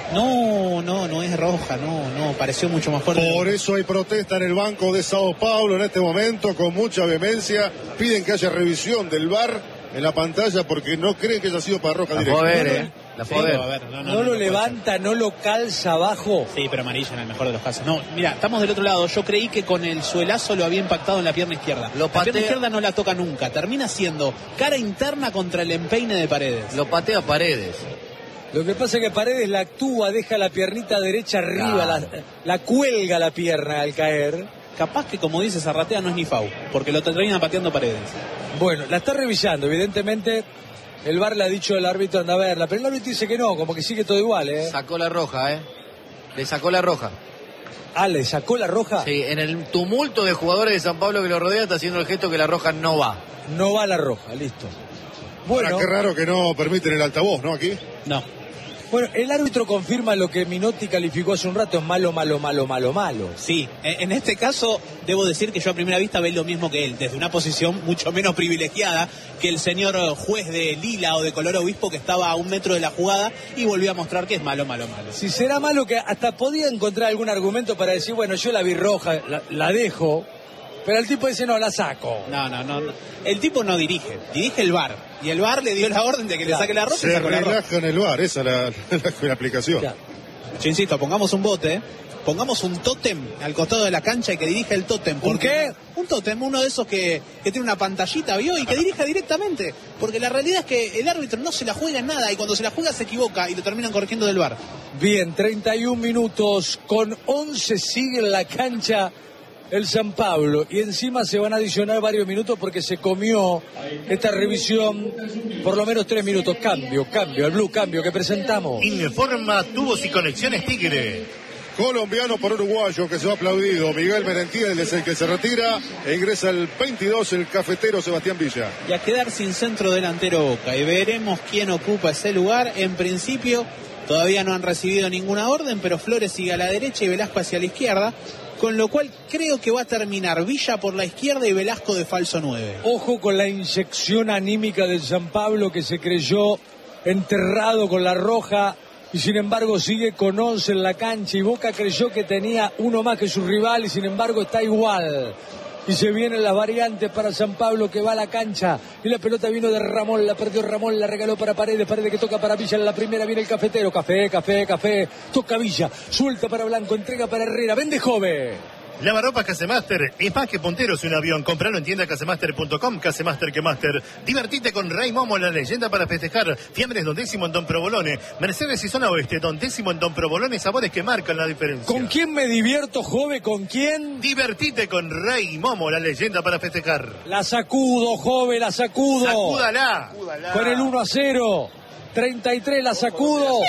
No, no, no es roja, no, no, pareció mucho más fuerte. Por eso hay protesta en el banco de Sao Paulo en este momento, con mucha vehemencia. Piden que haya revisión del V A R en la pantalla porque no creen que haya sido para roja La directa. puedo ver, ¿eh? La Sí, puedo ver. a ver, no, no, No, no, lo no levanta, no lo calza abajo. Sí, pero amarilla en el mejor de los casos. No, mira, estamos del otro lado. Yo creí que con el suelazo lo había impactado en la pierna izquierda. Lo la patea- pierna izquierda no la toca nunca. Termina siendo cara interna contra el empeine de Paredes. Lo patea Paredes. Lo que pasa es que Paredes la actúa, deja la piernita derecha arriba, Claro. la, la cuelga la pierna al caer. Capaz que, como dice Zarratea, no es ni foul, porque lo termina pateando Paredes. Bueno, la está revisando, evidentemente el V A R le ha dicho al árbitro anda a verla, pero el árbitro dice que no, como que sigue todo igual, ¿eh? Sacó la roja, ¿eh? Le sacó la roja. Ah, ¿le sacó la roja? Sí, en el tumulto de jugadores de San Pablo que lo rodea está haciendo el gesto que la roja no va. No va la roja, listo. Bueno, Bueno, qué raro que no permiten el altavoz, ¿no? Aquí. No. bueno, el árbitro confirma lo que Minotti calificó hace un rato, es malo, malo, malo, malo, malo. Sí, en en este caso debo decir que yo a primera vista veo lo mismo que él, desde una posición mucho menos privilegiada que el señor juez de lila o de color obispo que estaba a un metro de la jugada y volvió a mostrar que es malo, malo, malo. Si será malo que hasta podía encontrar algún argumento para decir, bueno, yo la vi roja, la, la dejo, pero el tipo dice, no, la saco. No, no, no, no. El tipo no dirige, dirige el V A R. Y el V A R le dio la orden de que le Claro. saque la roja y Se sacó la roja. relaja en el V A R, esa es la, la, la aplicación. Ya. Yo insisto, pongamos un bote, ¿eh? Pongamos un tótem al costado de la cancha y que dirija el tótem. ¿Un qué? Un tótem, uno de esos que, que tiene una pantallita, ¿vio? Y que dirija directamente. Porque la realidad es que el árbitro no se la juega en nada y cuando se la juega se equivoca y lo terminan corrigiendo del V A R. Bien, treinta y un minutos, con once sigue en la cancha el San Pablo y encima se van a adicionar varios minutos porque se comió esta revisión por lo menos tres minutos. Cambio, cambio, el blue cambio que presentamos. Informa Tubos y Conexiones Tigre. Colombiano por uruguayo que se va aplaudido. Miguel Merentiel es el que se retira e ingresa el veintidós, el cafetero Sebastián Villa. Y a quedar sin centro delantero Boca. Y veremos quién ocupa ese lugar. En principio todavía no han recibido ninguna orden, pero Flores sigue a la derecha y Velasco hacia la izquierda. Con lo cual creo que va a terminar Villa por la izquierda y Velasco de falso nueve. Ojo con la inyección anímica del San Pablo que se creyó enterrado con la roja y sin embargo sigue con once en la cancha y Boca creyó que tenía uno más que su rival y sin embargo está igual. Y se vienen las variantes para San Pablo que va a la cancha y la pelota vino de Ramón, la perdió Ramón, la regaló para Paredes, Paredes que toca para Villa en la primera, viene el cafetero, café, café, café, toca Villa, suelta para Blanco, entrega para Herrera, vende Jove. Lavarropas Casemaster es más que punteros un avión. Compralo en tienda casemaster punto com. Casemaster que Master. Divertite con Rey Momo, la leyenda para festejar. Fiambres Don Décimo en Don Provolone. Mercedes y Zona Oeste. Don Décimo en Don Provolone. Sabores que marcan la diferencia. ¿Con quién me divierto, Jove? ¿Con quién? Divertite con Rey Momo, la leyenda para festejar. La sacudo, Jove, la sacudo. Sacúdala. Con el uno a cero. treinta y tres la sacudo.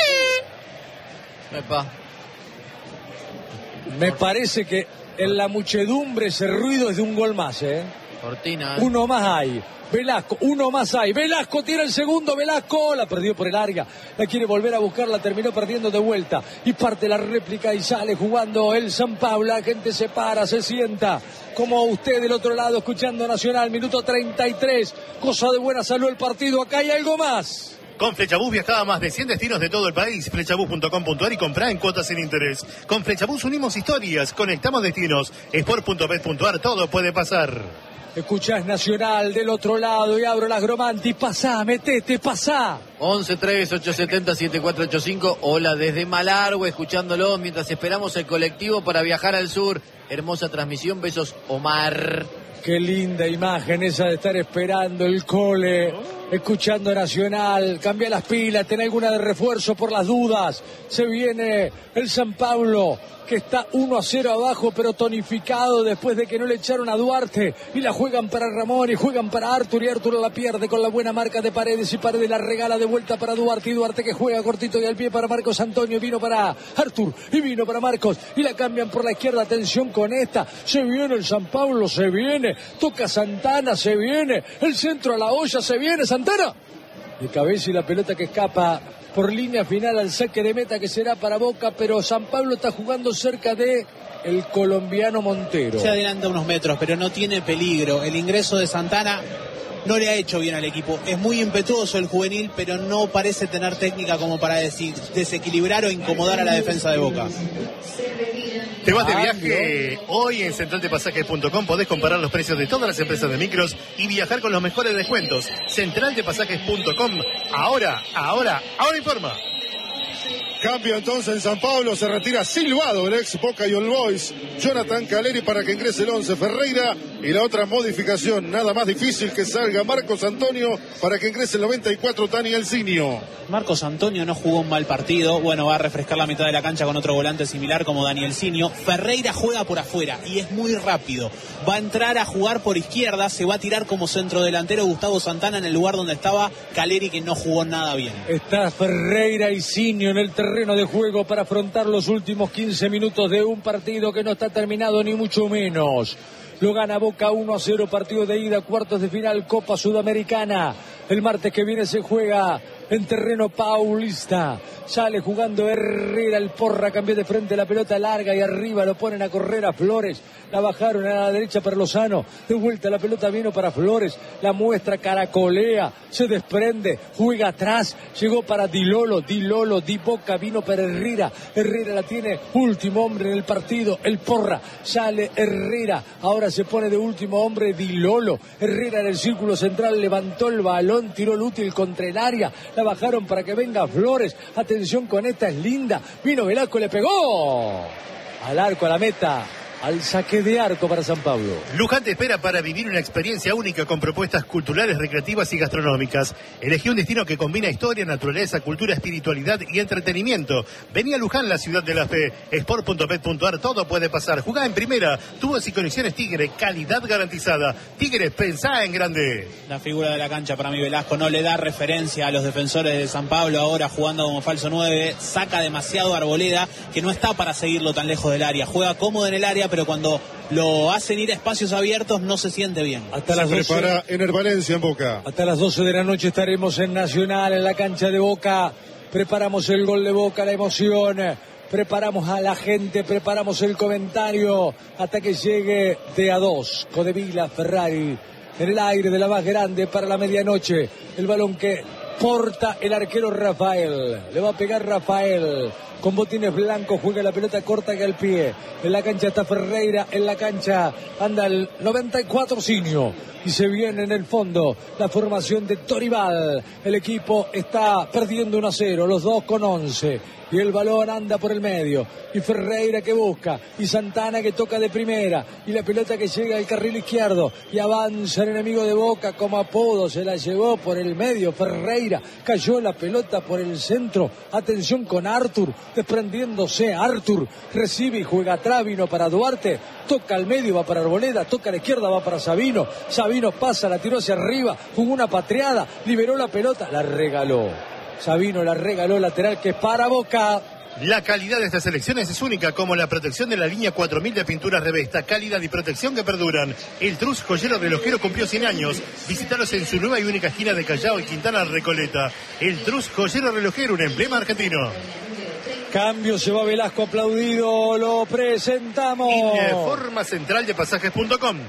Epa. Me parece que en la muchedumbre ese ruido es de un gol más, ¿eh? Cortina. ¿eh? Uno más hay. Velasco, uno más hay. Velasco tira el segundo, Velasco. La perdió por el área. La quiere volver a buscar, la terminó perdiendo de vuelta. Y parte la réplica y sale jugando el San Pablo. La gente se para, se sienta. Como usted del otro lado, escuchando Nacional, minuto treinta y tres. Cosa de buena salud el partido. Acá hay algo más. Con Flechabús viajaba a más de cien destinos de todo el país. Flechabús punto com punto ar y comprá en cuotas sin interés. Con Flechabús unimos historias, conectamos destinos. Sport punto bet punto ar, todo puede pasar. Escuchás Nacional del otro lado y abro las Gromanti. Pasá, metete, pasá. once tres ocho siete cero siete cuatro ocho cinco. Hola desde Malargüe, escuchándolo mientras esperamos el colectivo para viajar al sur. Hermosa transmisión, besos Omar. Qué linda imagen esa de estar esperando el cole, escuchando Nacional. Cambia las pilas, ten alguna de refuerzo por las dudas. Se viene el San Pablo, que está uno a cero abajo, pero tonificado después de que no le echaron a Duarte. Y la juegan para Ramón y juegan para Artur. Y Artur la pierde con la buena marca de Paredes. Y Paredes la regala de vuelta para Duarte. Y Duarte que juega cortito y al pie para Marcos Antonio. Vino para Artur y vino para Marcos. Y la cambian por la izquierda. Atención con esta. Se viene el San Pablo, se viene. Toca Santana, se viene. El centro a la olla, se viene Santana. De cabeza y la pelota que escapa por línea final al saque de meta que será para Boca, pero San Pablo está jugando cerca de el colombiano Montero. Se adelanta unos metros, pero no tiene peligro. El ingreso de Santana no le ha hecho bien al equipo. Es muy impetuoso el juvenil, pero no parece tener técnica como para des- desequilibrar o incomodar a la defensa de Boca. Te vas de viaje. Hoy en central de pasajes punto com podés comparar los precios de todas las empresas de micros y viajar con los mejores descuentos. central de pasajes punto com. Ahora, ahora, ahora informa. Cambio entonces en San Pablo, se retira silbado el ex Boca y All Boys, Jonathan Caleri, para que ingrese el once Ferreira, y la otra modificación, nada más difícil, que salga Marcos Antonio para que ingrese el noventa y cuatro Dani Elcinio. Marcos Antonio no jugó un mal partido, bueno, va a refrescar la mitad de la cancha con otro volante similar como Dani Elcinio. Ferreira juega por afuera y es muy rápido, va a entrar a jugar por izquierda, se va a tirar como centrodelantero Gustavo Santana en el lugar donde estaba Caleri, que no jugó nada bien. Está Ferreira y Sinio en el terreno de juego para afrontar los últimos quince minutos de un partido que no está terminado ni mucho menos. Lo gana Boca uno a cero, partido de ida, cuartos de final, Copa Sudamericana. El martes que viene se juega en terreno paulista. Sale jugando Herrera, el Porra cambió de frente, la pelota larga y arriba lo ponen a correr a Flores. La bajaron a la derecha para Lozano. De vuelta la pelota vino para Flores. La muestra, caracolea, se desprende, juega atrás. Llegó para Di Lolo, Di Lolo, Di Boca, vino para Herrera. Herrera la tiene, último hombre en el partido, el Porra. Sale Herrera, ahora se pone de último hombre Di Lolo. Herrera en el círculo central, levantó el balón, tiró el útil contra el área. La bajaron para que venga Flores. Atención con esta, es linda. Vino Velasco, le pegó al arco, a la meta. Al saque de arco para San Pablo. Luján te espera para vivir una experiencia única con propuestas culturales, recreativas y gastronómicas. Elegí un destino que combina historia, naturaleza, cultura, espiritualidad y entretenimiento. Vení a Luján, la ciudad de la fe. Sport punto bet punto ar, todo puede pasar. Jugá en primera. Tubos y conexiones Tigre, calidad garantizada. Tigre, pensá en grande. La figura de la cancha para mí, Velasco, no le da referencia a los defensores de San Pablo ahora jugando como falso nueve. Saca demasiado a Arboleda, que no está para seguirlo tan lejos del área. Juega cómodo en el área, pero cuando lo hacen ir a espacios abiertos no se siente bien. Hasta Se las doce, prepara Ener Valencia en Boca. hasta las doce de la noche estaremos en Nacional, en la cancha de Boca. Preparamos el gol de Boca, la emoción. Preparamos a la gente, preparamos el comentario hasta que llegue de a dos. Codevila, Ferrari, en el aire de la más grande para la medianoche. El balón que porta el arquero Rafael. Le va a pegar Rafael. Con botines blancos juega la pelota corta que al pie. En la cancha está Ferreira, en la cancha anda el noventa y cuatro Sinio. Y se viene en el fondo la formación de Toribal. El equipo está perdiendo uno a cero, los dos con once. Y el balón anda por el medio. Y Ferreira que busca. Y Santana que toca de primera. Y la pelota que llega al carril izquierdo. Y avanza el enemigo de Boca como apodo. Se la llevó por el medio. Ferreira cayó la pelota por el centro. Atención con Artur. Desprendiéndose Artur. Recibe y juega atrás. Vino para Duarte. Toca al medio, va para Arboleda. Toca a la izquierda, va para Sabino. Sabino pasa, la tiró hacia arriba. Jugó una patriada. Liberó la pelota. La regaló. Sabino la regaló, lateral que es para Boca. La calidad de estas elecciones es única, como la protección de la línea cuatro mil de pinturas Revesta. Calidad y protección que perduran. El Trus Joyero Relojero cumplió cien años. Visítalos en su nueva y única esquina de Callao y Quintana Recoleta. El Trus Joyero Relojero, un emblema argentino. Cambio, se va Velasco aplaudido, lo presentamos. Informa central de pasajes punto com.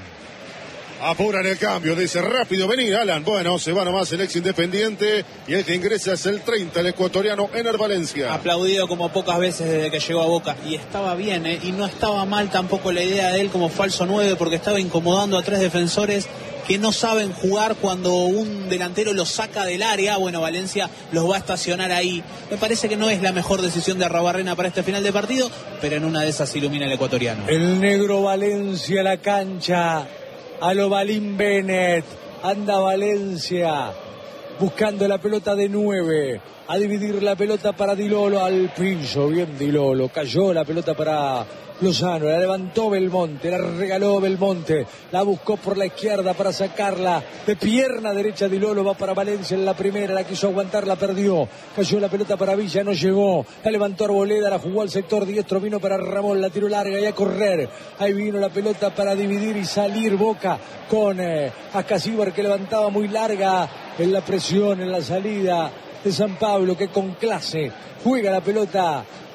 Apuran el cambio, dice rápido, vení Alan. Bueno, se va nomás el ex Independiente y el que ingresa es el treinta, el ecuatoriano Ener Valencia. Aplaudido como pocas veces desde que llegó a Boca. Y estaba bien, ¿eh? Y no estaba mal tampoco la idea de él como falso nueve, porque estaba incomodando a tres defensores que no saben jugar cuando un delantero los saca del área. Bueno, Valencia los va a estacionar ahí. Me parece que no es la mejor decisión de Arrobarrena para este final de partido, pero en una de esas ilumina el ecuatoriano. El negro Valencia, la cancha. A lo Balín Bennett, anda Valencia, buscando la pelota de nueve, a dividir la pelota para Di Lolo al piso, bien Di Lolo, cayó la pelota para Lozano, la levantó Belmonte, la regaló Belmonte, la buscó por la izquierda para sacarla, de pierna derecha Di Lolo, va para Valencia en la primera, la quiso aguantar, la perdió, cayó la pelota para Villa, no llegó, la levantó Arboleda, la jugó al sector diestro, vino para Ramón, la tiró larga y a correr, ahí vino la pelota para dividir y salir Boca con eh, Ascasíbar que levantaba muy larga en la presión, en la salida de San Pablo, que con clase juega la pelota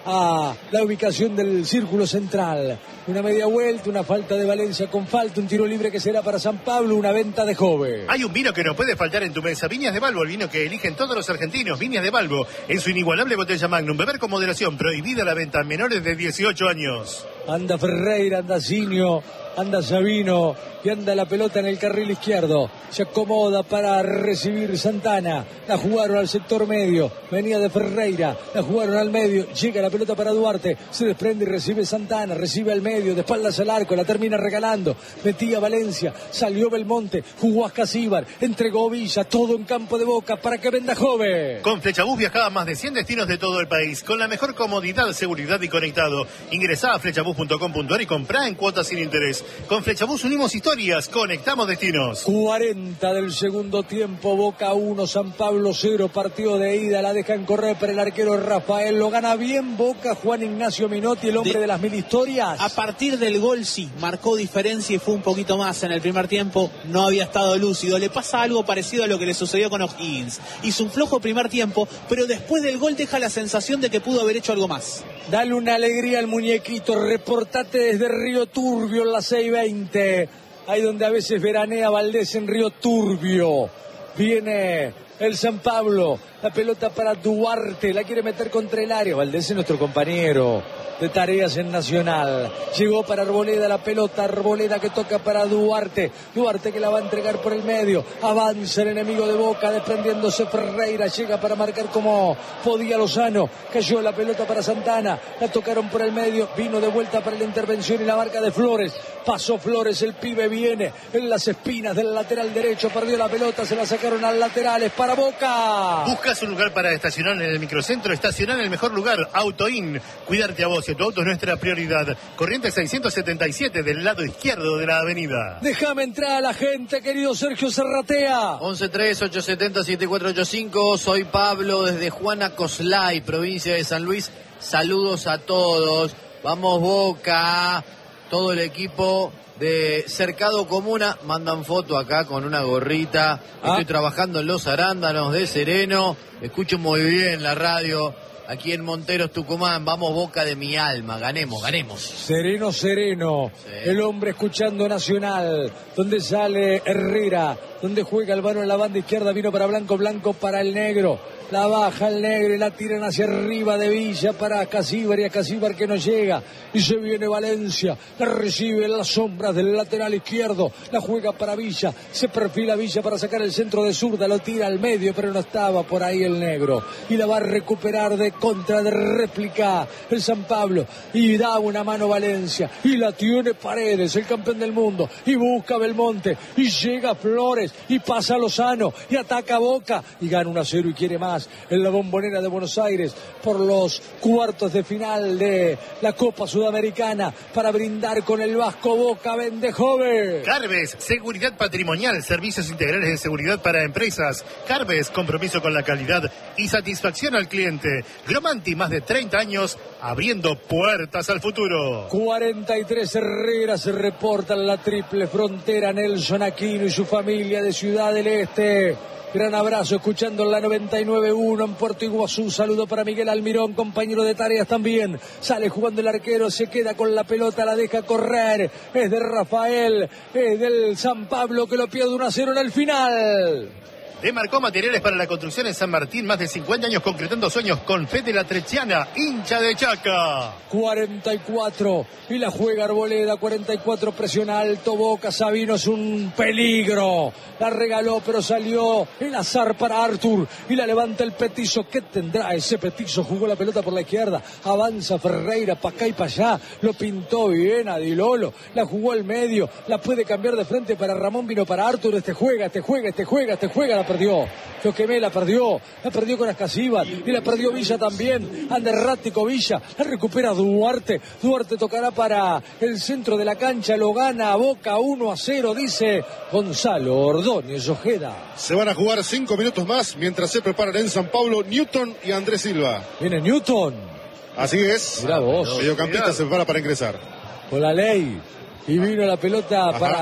a la ubicación del círculo central. Una media vuelta, una falta de Valencia con falta, un tiro libre que será para San Pablo, una venta de joven. Hay un vino que no puede faltar en tu mesa. Viñas de Balbo, el vino que eligen todos los argentinos. Viñas de Balbo, en su inigualable botella Magnum. Beber con moderación, prohibida la venta a menores de dieciocho años. Anda Ferreira, anda Zinio, anda Sabino y anda la pelota en el carril izquierdo. Se acomoda para recibir Santana. La jugaron al sector medio. Venía de Ferreira. La jugaron al medio. Llega la pelota para Duarte. Se desprende y recibe Santana. Recibe al medio. De espaldas al arco. La termina regalando. Metía Valencia. Salió Belmonte. Jugó a Casíbar. Entregó Villa. Todo en campo de Boca para que venda joven. Con Flechabús viajaba a más de cien destinos de todo el país. Con la mejor comodidad, seguridad y conectado. Ingresá a flechabús punto com punto ar y comprá en cuotas sin interés. Con Flechabús unimos historias, conectamos destinos. cuarenta del segundo tiempo, Boca uno, San Pablo cero, partido de ida, la dejan correr para el arquero Rafael, lo gana bien Boca, Juan Ignacio Minotti, el hombre de, de las mil historias. A partir del gol sí, marcó diferencia y fue un poquito más en el primer tiempo, no había estado lúcido, le pasa algo parecido a lo que le sucedió con O'Higgins. Hizo un flojo primer tiempo, pero después del gol deja la sensación de que pudo haber hecho algo más. Dale una alegría al muñequito, reportate desde Río Turbio en la seis veinte, ahí donde a veces veranea Valdés en Río Turbio. Viene el San Pablo, la pelota para Duarte, la quiere meter contra el área. Valdés es nuestro compañero de tareas en Nacional. Llegó para Arboleda la pelota, Arboleda que toca para Duarte, Duarte que la va a entregar por el medio, avanza el enemigo de Boca, desprendiéndose Ferreira, llega para marcar como podía Lozano, cayó la pelota para Santana, la tocaron por el medio, vino de vuelta para la intervención y la marca de Flores, pasó Flores, el pibe viene en las espinas del lateral derecho, perdió la pelota, se la sacaron al lateral, es para Boca. ¿Buscas un lugar para estacionar en el microcentro? Estacionar en el mejor lugar, AutoIn. Cuidarte a vos y a tu auto es nuestra prioridad. Corrientes seiscientos setenta y siete del lado izquierdo de la avenida. Déjame entrar a la gente, querido Sergio Serratea. once tres, ocho siete cero, siete cuatro ocho cinco. Soy Pablo desde Juana Coslay, provincia de San Luis. Saludos a todos. Vamos Boca. Todo el equipo de Cercado Comuna mandan foto acá con una gorrita. Estoy ah. trabajando en Los Arándanos de Sereno. Escucho muy bien la radio. Aquí en Monteros, Tucumán, vamos Boca de mi alma, ganemos, ganemos. Sereno, sereno, sí. El hombre escuchando Nacional, donde sale Herrera, donde juega el varón en la banda izquierda, vino para Blanco, Blanco para el negro, la baja el negro y la tiran hacia arriba de Villa para Casíbar y a Casíbar que no llega, y se viene Valencia, la recibe en las sombras del lateral izquierdo, la juega para Villa, se perfila Villa para sacar el centro de zurda, lo tira al medio, pero no estaba por ahí el negro, y la va a recuperar de contra de réplica el San Pablo y da una mano Valencia y la tiene Paredes, el campeón del mundo, y busca Belmonte y llega Flores y pasa Lozano y ataca Boca y gana uno a cero y quiere más en la Bombonera de Buenos Aires por los cuartos de final de la Copa Sudamericana para brindar con el Vasco. Boca vende joven. Carves, seguridad patrimonial, servicios integrales de seguridad para empresas. Carves, compromiso con la calidad y satisfacción al cliente. Gromanti, más de treinta años, abriendo puertas al futuro. cuarenta y tres Herrera se reporta en la triple frontera. Nelson Aquino y su familia de Ciudad del Este. Gran abrazo, escuchando en la noventa y nueve uno en Puerto Iguazú. Saludo para Miguel Almirón, compañero de tareas también. Sale jugando el arquero, se queda con la pelota, la deja correr. Es de Rafael, es del San Pablo que lo pierde uno a cero en el final. Demarcó materiales para la construcción en San Martín, más de cincuenta años concretando sueños con Fede La Trechiana, hincha de Chaca. cuarenta y cuatro y la juega Arboleda, cuarenta y cuatro, presiona alto Boca, Sabino es un peligro, la regaló pero salió el azar para Artur y la levanta el Petizo. ¿Qué tendrá ese Petizo? Jugó la pelota por la izquierda, avanza Ferreira para acá y para allá, lo pintó bien a Di Lolo, la jugó al medio, la puede cambiar de frente para Ramón, vino para Artur, este juega, este juega, este juega, este juega, la perdió, lo quemé, la perdió, la perdió con Ascasíbar y la perdió Villa también, anda errático Villa, la recupera Duarte, Duarte tocará para el centro de la cancha, lo gana a Boca uno a cero, dice Gonzalo Ordóñez Ojeda. Se van a jugar cinco minutos más mientras se preparan en San Pablo Newton y Andrés Silva. Viene Newton. Así es. Mirá vos. Mediocampista se prepara para ingresar. Con la ley. Y vino la pelota Ajá. para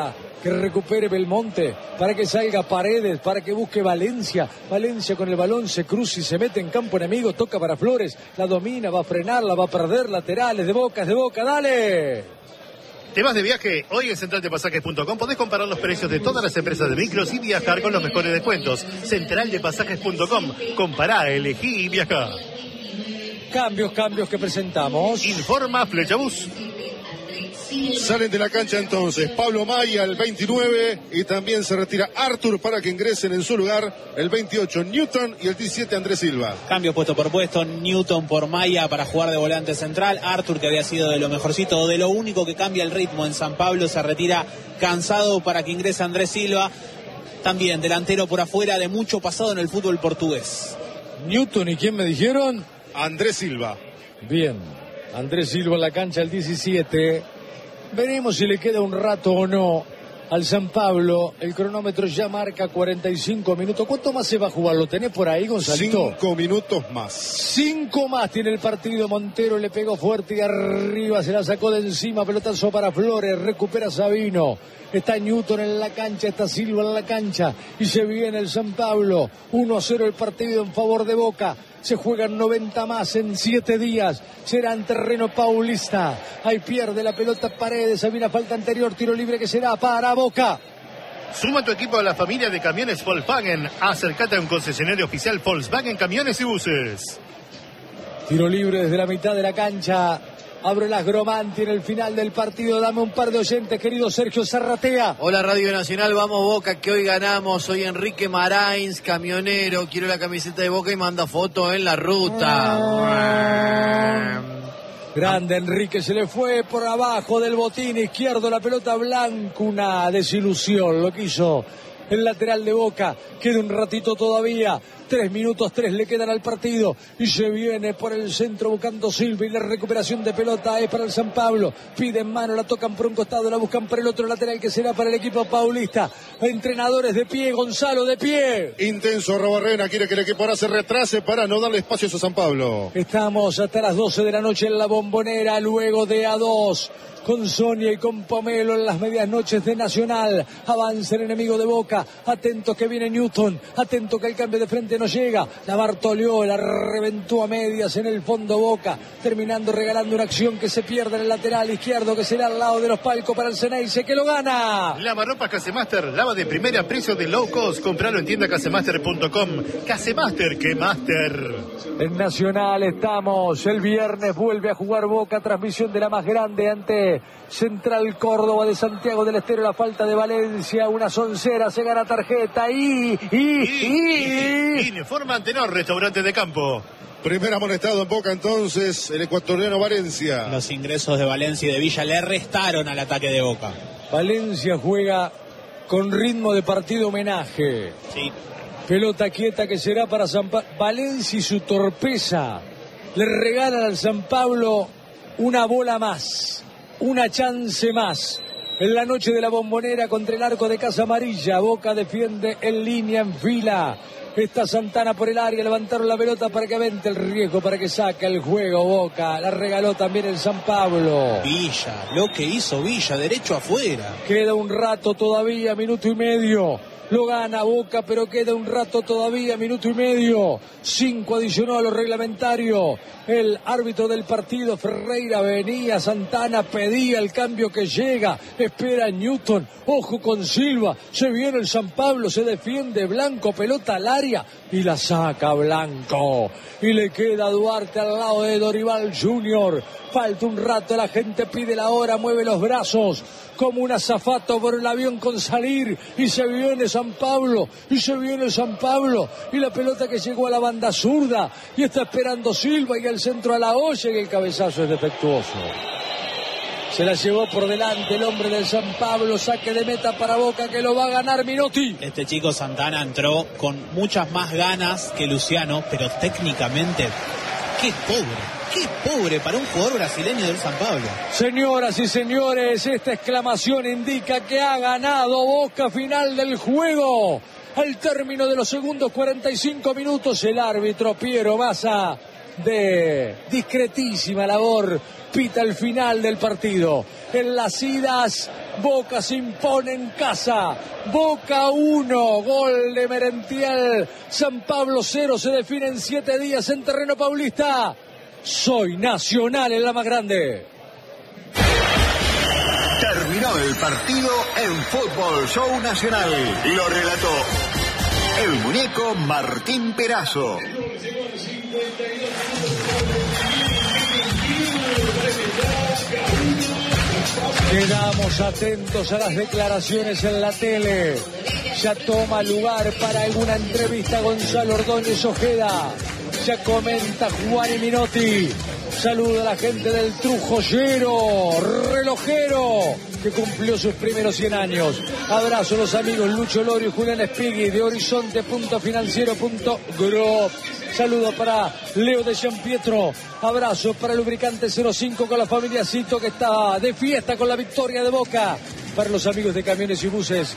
que recupere Belmonte, para que salga Paredes, para que busque Valencia. Valencia con el balón se cruza y se mete en campo enemigo, toca para Flores, la domina, va a frenarla, va a perder, laterales de Boca, es de Boca, dale. ¿Te vas de viaje? Hoy en central de pasajes punto com podés comparar los precios de todas las empresas de micros y viajar con los mejores descuentos. central de pasajes punto com. Compará, elegí y viajá. Cambios, cambios que presentamos. Informa Flechabús. Salen de la cancha entonces Pablo Maya, el veintinueve, y también se retira Arthur para que ingresen en su lugar el veintiocho Newton y el diecisiete Andrés Silva. Cambio puesto por puesto, Newton por Maya para jugar de volante central. Arthur, que había sido de lo mejorcito o de lo único que cambia el ritmo en San Pablo, se retira cansado para que ingrese Andrés Silva. También delantero por afuera, de mucho pasado en el fútbol portugués. Newton, ¿y quién me dijeron? Andrés Silva. Bien, Andrés Silva en la cancha, el diecisiete. Veremos si le queda un rato o no al San Pablo. El cronómetro ya marca cuarenta y cinco minutos. ¿Cuánto más se va a jugar? ¿Lo tenés por ahí, Gonzalito? Cinco minutos más. Cinco más tiene el partido. Montero le pegó fuerte y arriba se la sacó de encima. Pelotazo para Flores. Recupera Sabino. Está Newton en la cancha, está Silva en la cancha. Y se viene el San Pablo. uno a cero el partido en favor de Boca. Se juegan noventa más en siete días. Será en terreno paulista. Ahí pierde la pelota Paredes. Había una falta anterior. Tiro libre que será para Boca. Suma tu equipo a la familia de camiones Volkswagen. Acércate a un concesionario oficial Volkswagen Camiones y Buses. Tiro libre desde la mitad de la cancha. Abre las Gromanti en el final del partido. Dame un par de oyentes, querido Sergio Zarratea. Hola Radio Nacional, vamos Boca, que hoy ganamos. Soy Enrique Marains, camionero. Quiero la camiseta de Boca y manda foto en la ruta. Ah. Grande Enrique, se le fue por abajo del botín izquierdo la pelota blanca. Una desilusión lo que hizo el lateral de Boca. Queda un ratito todavía. Tres minutos, tres le quedan al partido. Y se viene por el centro buscando Silva. Y la recuperación de pelota es para el San Pablo. Piden mano, la tocan por un costado, la buscan por el otro lateral, que será para el equipo paulista. Entrenadores de pie, Gonzalo de pie. Intenso Robarrena, quiere que el equipo ahora se retrase para no darle espacios a San Pablo. Estamos hasta las doce de la noche en la Bombonera, luego de A dos. Con Sonia y con Pomelo en las medias noches de Nacional. Avanza el enemigo de Boca. Atento que viene Newton. Atento que el cambio de frente no llega. La Bartolió, la reventó a medias en el fondo Boca. Terminando regalando una acción que se pierde en el lateral izquierdo, que será al lado de los palcos para el Ceneice, que lo gana. Lavarropas Casemaster, lava de primera, precio de low cost. Compralo en tienda casemaster punto com. Casemaster, que master. En Nacional estamos. El viernes vuelve a jugar Boca. Transmisión de la más grande ante Central Córdoba de Santiago del Estero. La falta de Valencia, una soncera, se gana tarjeta y... y, y, y... Informa Antenor, restaurante de campo. Primer amonestado en Boca entonces, el ecuatoriano Valencia. Los ingresos de Valencia y de Villa le restaron al ataque de Boca. Valencia juega con ritmo de partido homenaje. Sí. Pelota quieta que será para San Pablo. Valencia y su torpeza le regalan al San Pablo una bola más, una chance más. En la noche de la Bombonera contra el arco de Casa Amarilla. Boca defiende en línea, en fila. Está Santana por el área, levantaron la pelota para que avente el riesgo, para que saque el juego Boca. La regaló también el San Pablo. Villa, lo que hizo Villa, derecho afuera. Queda un rato todavía, minuto y medio. Lo gana Boca, pero queda un rato todavía, minuto y medio. Cinco adicionó a lo reglamentario. El árbitro del partido, Ferreira, venía, Santana pedía el cambio que llega. Espera Newton, ojo con Silva. Se viene el San Pablo, se defiende Blanco, pelota al área y la saca Blanco. Y le queda Duarte al lado de Dorival junior Falta un rato, la gente pide la hora, mueve los brazos como un azafato por el avión con salir, y se viene San Pablo, y se viene San Pablo, y la pelota que llegó a la banda zurda, y está esperando Silva, y el centro a la olla, y el cabezazo es defectuoso. Se la llevó por delante el hombre del San Pablo, saque de meta para Boca, que lo va a ganar Minotti. Este chico Santana entró con muchas más ganas que Luciano, pero técnicamente, qué pobre. Qué pobre para un jugador brasileño del San Pablo. Señoras y señores, esta exclamación indica que ha ganado Boca. Final del juego. Al término de los segundos cuarenta y cinco minutos, el árbitro Piero Massa de discretísima labor pita el final del partido. En las idas, Boca se impone en casa. Boca uno, gol de Merentiel. San Pablo cero, se define en siete días en terreno paulista. Soy Nacional en la más grande. Terminó el partido en Fútbol Show Nacional. Lo relató el muñeco Martín Perazo. Quedamos atentos a las declaraciones en la tele. Ya toma lugar para alguna entrevista Gonzalo Ordóñez Ojeda. Ya comenta Juan y Minotti. Saluda a la gente del Trujollero, relojero, que cumplió sus primeros cien años. Abrazo a los amigos Lucho Lorio y Julián Espigui de Horizonte punto financiero punto group. Saludo para Leo de Gianpietro. Abrazo para Lubricante cero cinco con la familia Cito, que está de fiesta con la victoria de Boca. Para los amigos de Camiones y Buses,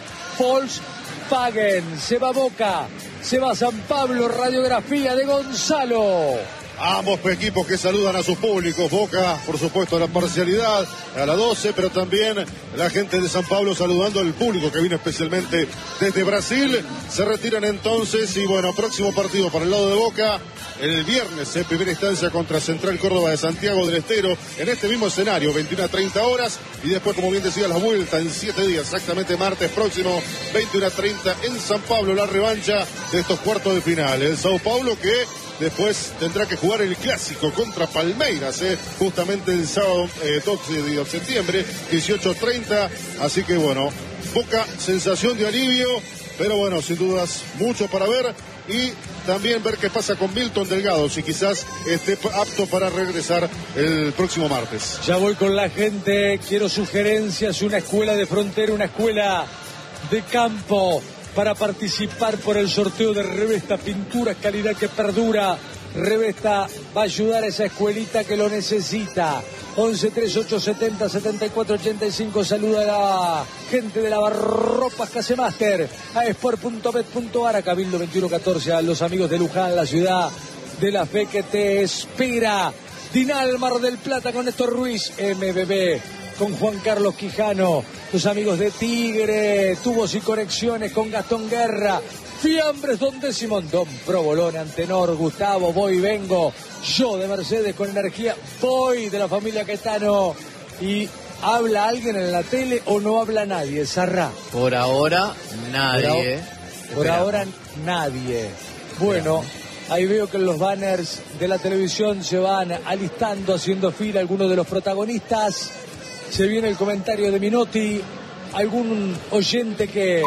Volkswagen. Se va Boca, se va San Pablo. Radiografía de Gonzalo. Ambos equipos que saludan a sus públicos. Boca, por supuesto, a la parcialidad, a la doce, pero también la gente de San Pablo saludando al público que vino especialmente desde Brasil. Se retiran entonces y bueno, próximo partido para el lado de Boca el viernes en primera instancia contra Central Córdoba de Santiago del Estero, en este mismo escenario, veintiuna a treinta horas, y después, como bien decía, la vuelta en siete días, exactamente martes próximo, veintiuna a treinta en San Pablo, la revancha de estos cuartos de final. El Sao Paulo que después tendrá que jugar el clásico contra Palmeiras, eh, justamente el sábado eh, doce de septiembre, dieciocho a treinta, así que bueno, poca sensación de alivio, pero bueno, sin dudas, mucho para ver, y también ver qué pasa con Milton Delgado, si quizás esté apto para regresar el próximo martes. Ya voy con la gente, quiero sugerencias, una escuela de frontera, una escuela de campo, para participar por el sorteo de Revesta Pinturas, calidad que perdura. Revesta va a ayudar a esa escuelita que lo necesita. once treinta y ocho setenta setenta y cuatro ochenta y cinco. Saluda a la gente de Lavarropas Casemaster, a sport punto bet punto ar, a Cabildo veintiuno catorce, a los amigos de Luján, la ciudad de la fe que te espera. Dinal Mar del Plata con Néstor Ruiz, M B B con Juan Carlos Quijano, los amigos de Tigre, Tubos y Conexiones con Gastón Guerra, Fiambres Don Décimo, Don Provolone, Antenor, Gustavo, voy, vengo, yo de Mercedes con energía, voy de la familia Caetano. Y ¿habla alguien en la tele o no habla nadie, Sarra? Por ahora, nadie. Por, por ahora, nadie. Bueno, ahí veo que los banners de la televisión se van alistando, haciendo fila algunos de los protagonistas. Se viene el comentario de Minotti, algún oyente que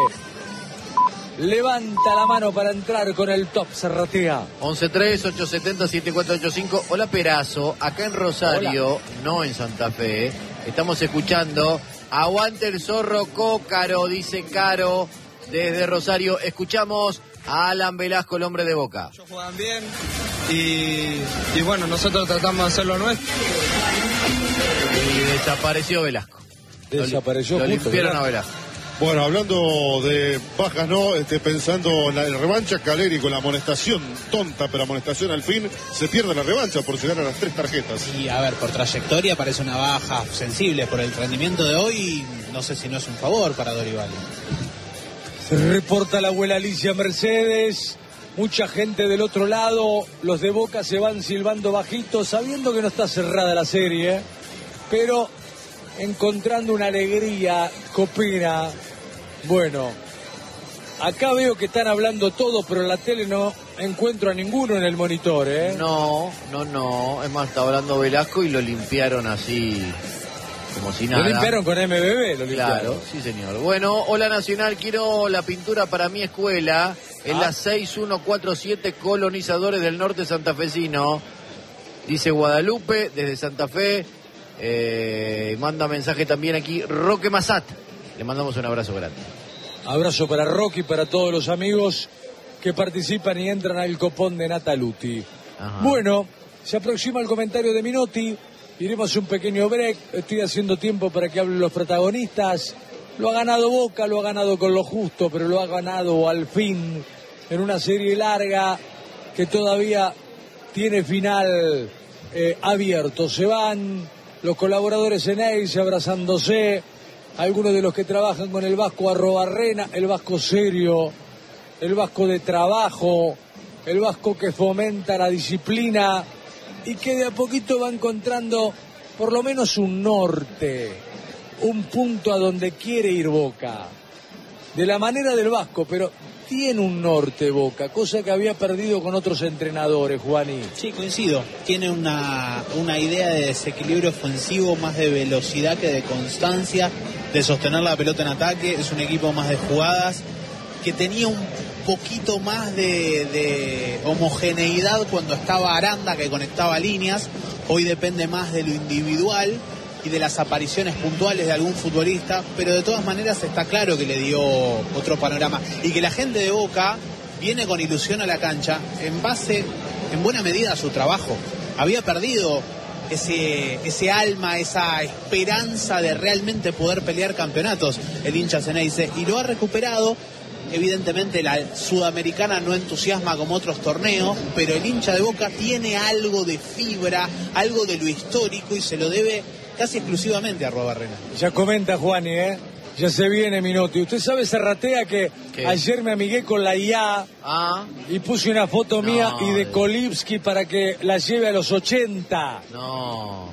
levanta la mano para entrar con el top, Serratea. once tres ocho setenta siete cuatro ocho cinco. Hola Perazo, acá en Rosario, hola. No en Santa Fe, estamos escuchando Aguante el Zorro Cócaro, dice Caro desde Rosario. Escuchamos a Alan Velasco, el hombre de Boca. Ellos juegan bien y, y bueno, nosotros tratamos de hacer lo nuestro. Y desapareció Velasco. Desapareció. Lo, lo limpiaron a Velasco. Bueno, hablando de bajas, ¿no? Este, pensando en la revancha, Caleri con la amonestación tonta, pero amonestación al fin, se pierde la revancha por llegar a las tres tarjetas. Y a ver, por trayectoria parece una baja sensible, por el rendimiento de hoy, no sé si no es un favor para Dorival. Se reporta la abuela Alicia Mercedes, mucha gente del otro lado, los de Boca se van silbando bajito, sabiendo que no está cerrada la serie, pero encontrando una alegría copera. Bueno, acá veo que están hablando todos, pero en la tele no encuentro a ninguno en el monitor, ¿eh? No, no, no. Es más, está hablando Velasco y lo limpiaron así, como si nada. Lo limpiaron con M B B, lo limpiaron. Claro, sí señor. Bueno, hola Nacional, quiero la pintura para mi escuela. En ah. la seis uno cuatro siete, Colonizadores del Norte Santafesino. Dice Guadalupe, desde Santa Fe. Eh, manda mensaje también aquí Roque Massat. Le mandamos un abrazo grande. Abrazo para Roque y para todos los amigos que participan y entran al copón de Nataluti. Ajá. Bueno, se aproxima el comentario de Minotti. Iremos a un pequeño break. Estoy haciendo tiempo para que hablen los protagonistas. Lo ha ganado Boca, lo ha ganado con lo justo, pero lo ha ganado al fin en una serie larga que todavía tiene final eh, abierto. Se van los colaboradores en Ace abrazándose, algunos de los que trabajan con el Vasco Arrobarrena, el Vasco serio, el Vasco de trabajo, el Vasco que fomenta la disciplina y que de a poquito va encontrando por lo menos un norte, un punto a donde quiere ir Boca, de la manera del Vasco, pero tiene un norte Boca, cosa que había perdido con otros entrenadores, Juani. Sí, coincido, tiene una, una idea de desequilibrio ofensivo, más de velocidad que de constancia, de sostener la pelota en ataque, es un equipo más de jugadas, que tenía un poquito más de, de homogeneidad cuando estaba Aranda, que conectaba líneas. Hoy depende más de lo individual y de las apariciones puntuales de algún futbolista, pero de todas maneras está claro que le dio otro panorama y que la gente de Boca viene con ilusión a la cancha en base, en buena medida, a su trabajo. Había perdido ese, ese alma, esa esperanza de realmente poder pelear campeonatos el hincha Ceneice, y lo ha recuperado. Evidentemente la Sudamericana no entusiasma como otros torneos, pero el hincha de Boca tiene algo de fibra, algo de lo histórico, y se lo debe casi exclusivamente a Arrobarrena. Ya comenta Juani, ¿eh? Ya se viene Minotti. Usted sabe, Serratea, que ¿qué? Ayer me amigué con la I A ah. y puse una foto mía no, y de Kolibski para que la lleve a los ochenta. No.